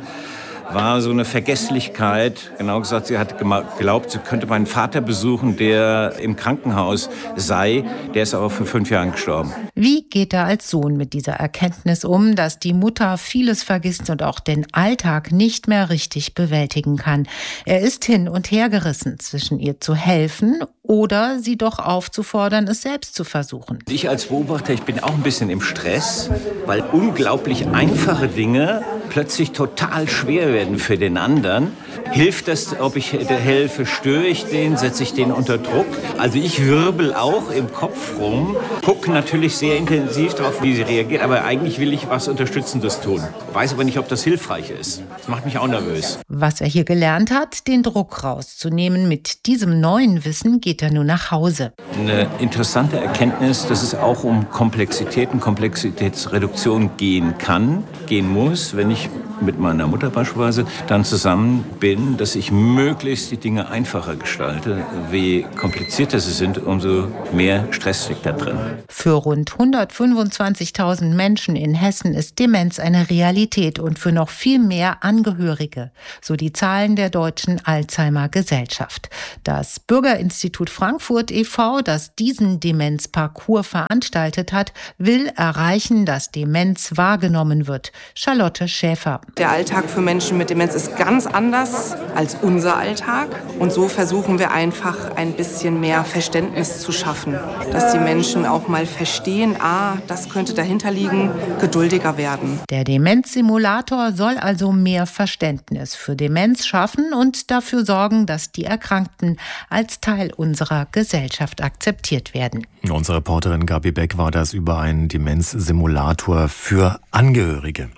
war so eine Vergesslichkeit. Genau gesagt, sie hat geglaubt, sie könnte meinen Vater besuchen, der im Krankenhaus sei. Der ist aber vor fünf Jahren gestorben. Wie geht er als Sohn mit dieser Erkenntnis um, dass die Mutter vieles vergisst und auch den Alltag nicht mehr richtig bewältigen kann? Er ist hin und her gerissen, zwischen ihr zu helfen oder sie doch aufzufordern, es selbst zu versuchen. Ich als Beobachter, ich bin auch ein bisschen im Stress, weil unglaublich einfache Dinge plötzlich total schwer werden für den anderen. Hilft das, ob ich helfe, störe ich den, setze ich den unter Druck? Also ich wirbel auch im Kopf rum, gucke natürlich sehr intensiv darauf, wie sie reagiert, aber eigentlich will ich was Unterstützendes tun. Weiß aber nicht, ob das hilfreich ist. Das macht mich auch nervös. Was er hier gelernt hat, den Druck rauszunehmen, mit diesem neuen Wissen geht er nun nach Hause. Eine interessante Erkenntnis, dass es auch um Komplexitäten, Komplexitätsreduktion gehen kann, gehen muss, wenn ich mit meiner Mutter beispielsweise dann zusammen bin, dass ich möglichst die Dinge einfacher gestalte. Je komplizierter sie sind, umso mehr Stress steckt da drin. Für rund hundertfünfundzwanzigtausend Menschen in Hessen ist Demenz eine Realität und für noch viel mehr Angehörige, so die Zahlen der Deutschen Alzheimer-Gesellschaft. Das Bürgerinstitut Frankfurt e V, das diesen Demenzparcours veranstaltet hat, will erreichen, dass Demenz wahrgenommen wird. Charlotte Schäfer. Der Alltag für Menschen mit Demenz ist ganz anders als unser Alltag. Und so versuchen wir einfach ein bisschen mehr Verständnis zu schaffen. Dass die Menschen auch mal verstehen, ah, das könnte dahinter liegen, geduldiger werden. Der Demenzsimulator soll also mehr Verständnis für Demenz schaffen und dafür sorgen, dass die Erkrankten als Teil unserer Gesellschaft akzeptiert werden. Unsere Reporterin Gabi Beck war das über einen Demenzsimulator für Angehörige.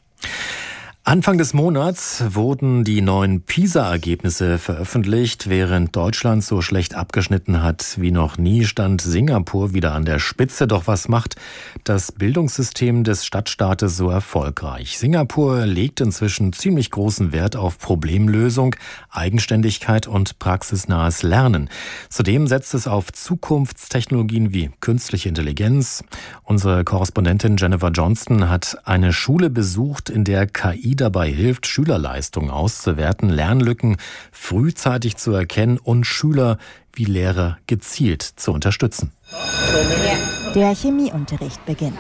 Anfang des Monats wurden die neuen PISA-Ergebnisse veröffentlicht. Während Deutschland so schlecht abgeschnitten hat wie noch nie, stand Singapur wieder an der Spitze. Doch was macht das Bildungssystem des Stadtstaates so erfolgreich? Singapur legt inzwischen ziemlich großen Wert auf Problemlösung, Eigenständigkeit und praxisnahes Lernen. Zudem setzt es auf Zukunftstechnologien wie künstliche Intelligenz. Unsere Korrespondentin Jennifer Johnston hat eine Schule besucht, in der K I dabei hilft, Schülerleistungen auszuwerten, Lernlücken frühzeitig zu erkennen und Schüler wie Lehrer gezielt zu unterstützen. Der Chemieunterricht beginnt.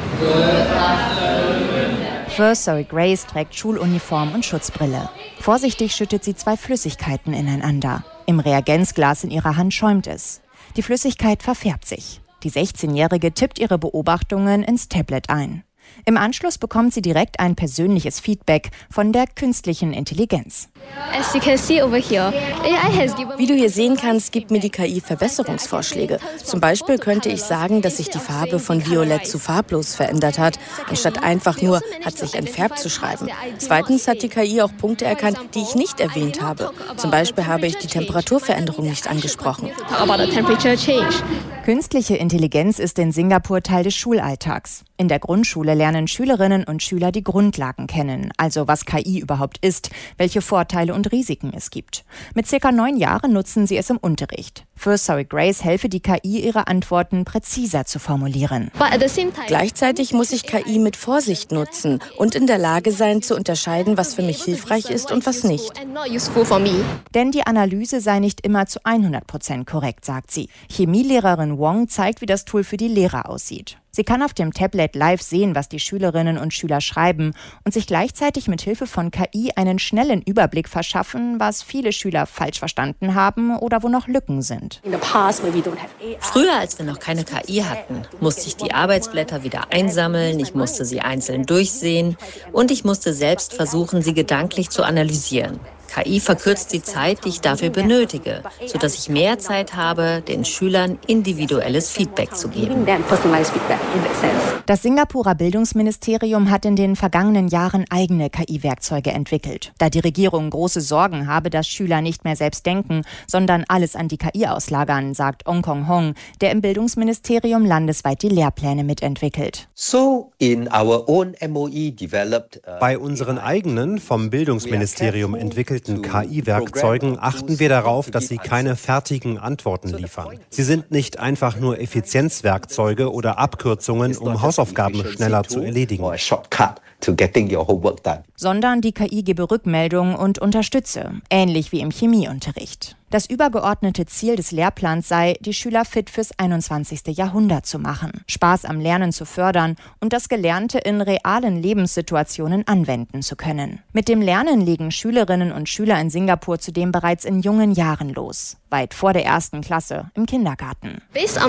First Sorry Grace trägt Schuluniform und Schutzbrille. Vorsichtig schüttet sie zwei Flüssigkeiten ineinander. Im Reagenzglas in ihrer Hand schäumt es. Die Flüssigkeit verfärbt sich. Die sechzehnjährige tippt ihre Beobachtungen ins Tablet ein. Im Anschluss bekommt sie direkt ein persönliches Feedback von der künstlichen Intelligenz. Wie du hier sehen kannst, gibt mir die K I Verbesserungsvorschläge. Zum Beispiel könnte ich sagen, dass sich die Farbe von violett zu farblos verändert hat, anstatt einfach nur hat sich entfärbt zu schreiben. Zweitens hat die K I auch Punkte erkannt, die ich nicht erwähnt habe. Zum Beispiel habe ich die Temperaturveränderung nicht angesprochen. Künstliche Intelligenz ist in Singapur Teil des Schulalltags. In der Grundschule lernen Schülerinnen und Schüler die Grundlagen kennen, also was K I überhaupt ist, welche Vorteile und Risiken es gibt. Mit circa neun Jahren nutzen sie es im Unterricht. First Sorry Grace helfe die K I, ihre Antworten präziser zu formulieren. Gleichzeitig muss ich K I mit Vorsicht nutzen und in der Lage sein, zu unterscheiden, was für mich hilfreich ist und was nicht. Denn die Analyse sei nicht immer zu hundert Prozent korrekt, sagt sie. Chemielehrerin Wong zeigt, wie das Tool für die Lehrer aussieht. Sie kann auf dem Tablet live sehen, was die Schülerinnen und Schüler schreiben und sich gleichzeitig mit Hilfe von K I einen schnellen Überblick verschaffen, was viele Schüler falsch verstanden haben oder wo noch Lücken sind. Früher, als wir noch keine K I hatten, musste ich die Arbeitsblätter wieder einsammeln, ich musste sie einzeln durchsehen und ich musste selbst versuchen, sie gedanklich zu analysieren. K I verkürzt die Zeit, die ich dafür benötige, sodass ich mehr Zeit habe, den Schülern individuelles Feedback zu geben. Das Singapurer Bildungsministerium hat in den vergangenen Jahren eigene K I-Werkzeuge entwickelt. Da die Regierung große Sorgen habe, dass Schüler nicht mehr selbst denken, sondern alles an die K I auslagern, sagt Ong Kong Hong, der im Bildungsministerium landesweit die Lehrpläne mitentwickelt. Bei unseren eigenen, vom Bildungsministerium entwickelten entwickelten K I-Werkzeugen achten wir darauf, dass sie keine fertigen Antworten liefern. Sie sind nicht einfach nur Effizienzwerkzeuge oder Abkürzungen, um Hausaufgaben schneller zu erledigen. Sondern die K I gebe Rückmeldungen und unterstütze, ähnlich wie im Chemieunterricht. Das übergeordnete Ziel des Lehrplans sei, die Schüler fit fürs einundzwanzigste Jahrhundert zu machen, Spaß am Lernen zu fördern und das Gelernte in realen Lebenssituationen anwenden zu können. Mit dem Lernen legen Schülerinnen und Schüler in Singapur zudem bereits in jungen Jahren los, weit vor der ersten Klasse im Kindergarten.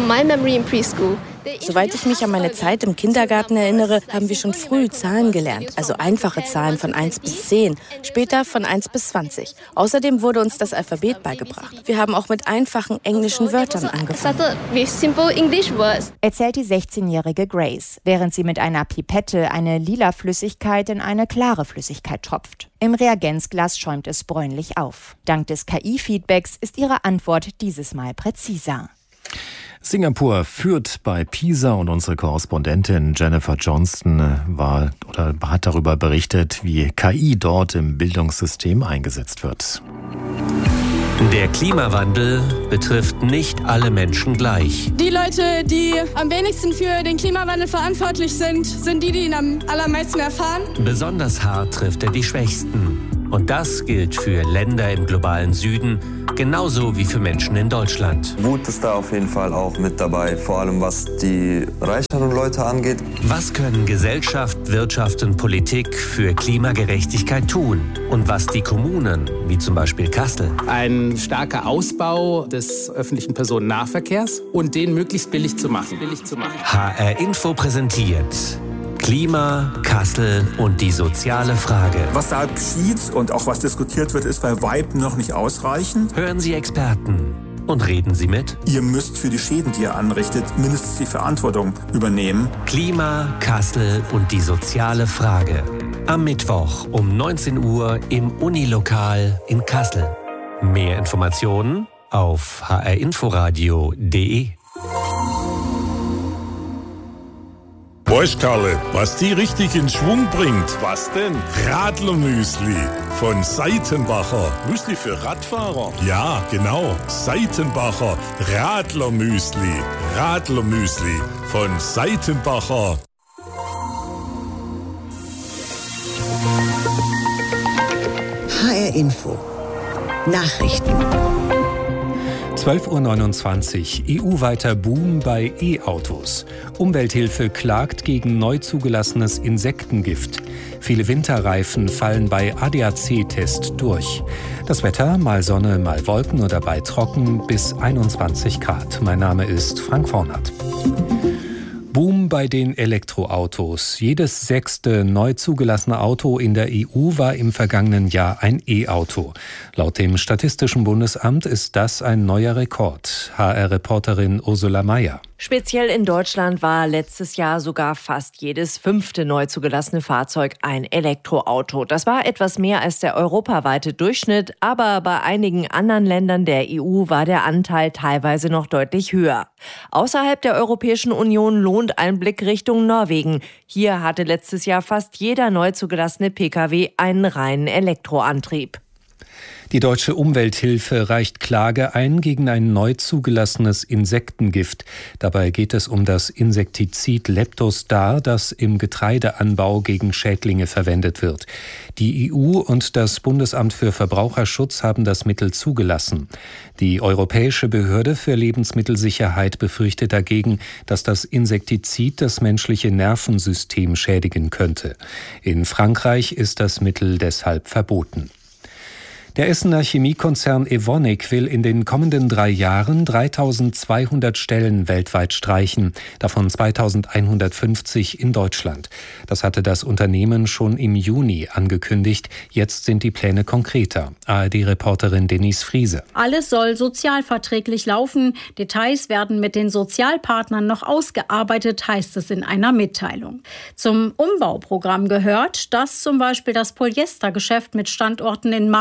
Soweit ich mich an meine Zeit im Kindergarten erinnere, haben wir schon früh Zahlen gelernt, also einfache Zahlen von eins bis zehn, später von eins bis zwanzig. Außerdem wurde uns das Alphabet beigebracht. Wir haben auch mit einfachen englischen Wörtern angefangen. Erzählt die sechzehnjährige Grace, während sie mit einer Pipette eine lila Flüssigkeit in eine klare Flüssigkeit tropft. Im Reagenzglas schäumt es bräunlich auf. Dank des K I-Feedbacks ist ihre Antwort dieses Mal präziser. Singapur führt bei PISA und unsere Korrespondentin Jennifer Johnston war oder hat darüber berichtet, wie K I dort im Bildungssystem eingesetzt wird. Der Klimawandel betrifft nicht alle Menschen gleich. Die Leute, die am wenigsten für den Klimawandel verantwortlich sind, sind die, die ihn am allermeisten erfahren. Besonders hart trifft er die Schwächsten. Und das gilt für Länder im globalen Süden, genauso wie für Menschen in Deutschland. Wut ist da auf jeden Fall auch mit dabei, vor allem was die reicheren Leute angeht. Was können Gesellschaft, Wirtschaft und Politik für Klimagerechtigkeit tun? Und was die Kommunen, wie zum Beispiel Kassel? Ein starker Ausbau des öffentlichen Personennahverkehrs und den möglichst billig zu machen. Billig zu machen. H R Info präsentiert Klima, Kassel und die soziale Frage. Was da geschieht und auch was diskutiert wird, ist bei weitem noch nicht ausreichend. Hören Sie Experten und reden Sie mit. Ihr müsst für die Schäden, die ihr anrichtet, mindestens die Verantwortung übernehmen. Klima, Kassel und die soziale Frage. Am Mittwoch um neunzehn Uhr im Unilokal in Kassel. Mehr Informationen auf h r inforadio punkt d e. Weißt Karle, was die richtig in Schwung bringt? Was denn? Radlermüsli von Seitenbacher. Müsli für Radfahrer? Ja, genau. Seitenbacher Radlermüsli. Radlermüsli von Seitenbacher. H R Info. Nachrichten. zwölf Uhr neunundzwanzig. E U-weiter Boom bei E-Autos. Umwelthilfe klagt gegen neu zugelassenes Insektengift. Viele Winterreifen fallen bei A D A C-Test durch. Das Wetter, mal Sonne, mal Wolken oder bei trocken bis einundzwanzig Grad. Mein Name ist Frank Vornert. Boom bei den Elektroautos. Jedes sechste neu zugelassene Auto in der E U war im vergangenen Jahr ein E-Auto. Laut dem Statistischen Bundesamt ist das ein neuer Rekord. H R-Reporterin Ursula Mayer. Speziell in Deutschland war letztes Jahr sogar fast jedes fünfte neu zugelassene Fahrzeug ein Elektroauto. Das war etwas mehr als der europaweite Durchschnitt, aber bei einigen anderen Ländern der E U war der Anteil teilweise noch deutlich höher. Außerhalb der Europäischen Union lohnt ein Blick Richtung Norwegen. Hier hatte letztes Jahr fast jeder neu zugelassene Pkw einen reinen Elektroantrieb. Die deutsche Umwelthilfe reicht Klage ein gegen ein neu zugelassenes Insektengift. Dabei geht es um das Insektizid Leptostar, das im Getreideanbau gegen Schädlinge verwendet wird. Die E U und das Bundesamt für Verbraucherschutz haben das Mittel zugelassen. Die Europäische Behörde für Lebensmittelsicherheit befürchtet dagegen, dass das Insektizid das menschliche Nervensystem schädigen könnte. In Frankreich ist das Mittel deshalb verboten. Der Essener Chemiekonzern Evonik will in den kommenden drei Jahren dreitausendzweihundert Stellen weltweit streichen, davon zweitausendeinhundertfünfzig in Deutschland. Das hatte das Unternehmen schon im Juni angekündigt. Jetzt sind die Pläne konkreter. A R D-Reporterin Denise Friese. Alles soll sozialverträglich laufen. Details werden mit den Sozialpartnern noch ausgearbeitet, heißt es in einer Mitteilung. Zum Umbauprogramm gehört, dass zum Beispiel das Polyestergeschäft mit Standorten in Marl und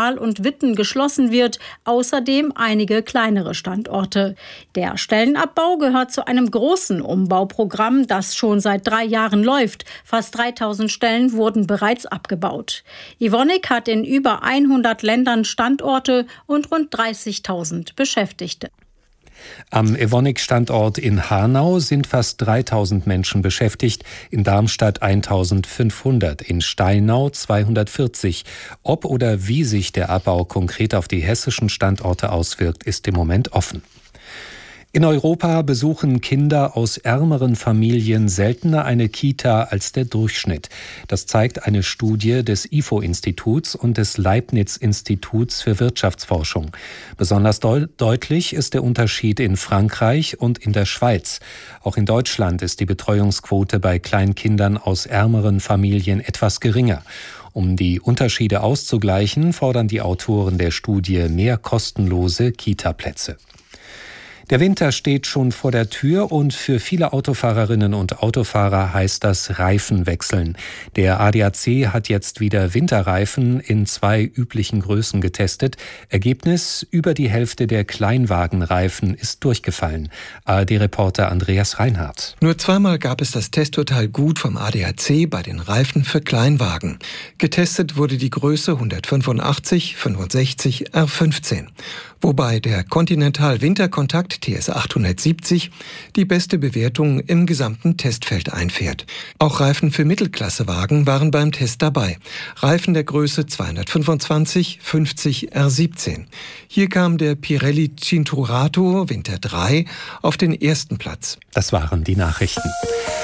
Witten geschlossen wird, außerdem einige kleinere Standorte. Der Stellenabbau gehört zu einem großen Umbauprogramm, das schon seit drei Jahren läuft. Fast dreitausend Stellen wurden bereits abgebaut. Evonik hat in über hundert Ländern Standorte und rund dreißigtausend Beschäftigte. Am Evonik-Standort in Hanau sind fast dreitausend Menschen beschäftigt, in Darmstadt eintausendfünfhundert, in Steinau zweihundertvierzig. Ob oder wie sich der Abbau konkret auf die hessischen Standorte auswirkt, ist im Moment offen. In Europa besuchen Kinder aus ärmeren Familien seltener eine Kita als der Durchschnitt. Das zeigt eine Studie des I F O-Instituts und des Leibniz-Instituts für Wirtschaftsforschung. Besonders deut- deutlich ist der Unterschied in Frankreich und in der Schweiz. Auch in Deutschland ist die Betreuungsquote bei Kleinkindern aus ärmeren Familien etwas geringer. Um die Unterschiede auszugleichen, fordern die Autoren der Studie mehr kostenlose Kita-Plätze. Der Winter steht schon vor der Tür und für viele Autofahrerinnen und Autofahrer heißt das Reifen wechseln. Der A D A C hat jetzt wieder Winterreifen in zwei üblichen Größen getestet. Ergebnis: über die Hälfte der Kleinwagenreifen ist durchgefallen. A R D-Reporter Andreas Reinhardt. Nur zweimal gab es das Testurteil gut vom A D A C bei den Reifen für Kleinwagen. Getestet wurde die Größe hundertfünfundachtzig fünfundsechzig R fünfzehn. Wobei der Continental Winterkontakt T S achthundertsiebzig die beste Bewertung im gesamten Testfeld einfährt. Auch Reifen für Mittelklassewagen waren beim Test dabei. Reifen der Größe zweihundertfünfundzwanzig fünfzig R siebzehn. Hier kam der Pirelli Cinturato Winter drei auf den ersten Platz. Das waren die Nachrichten.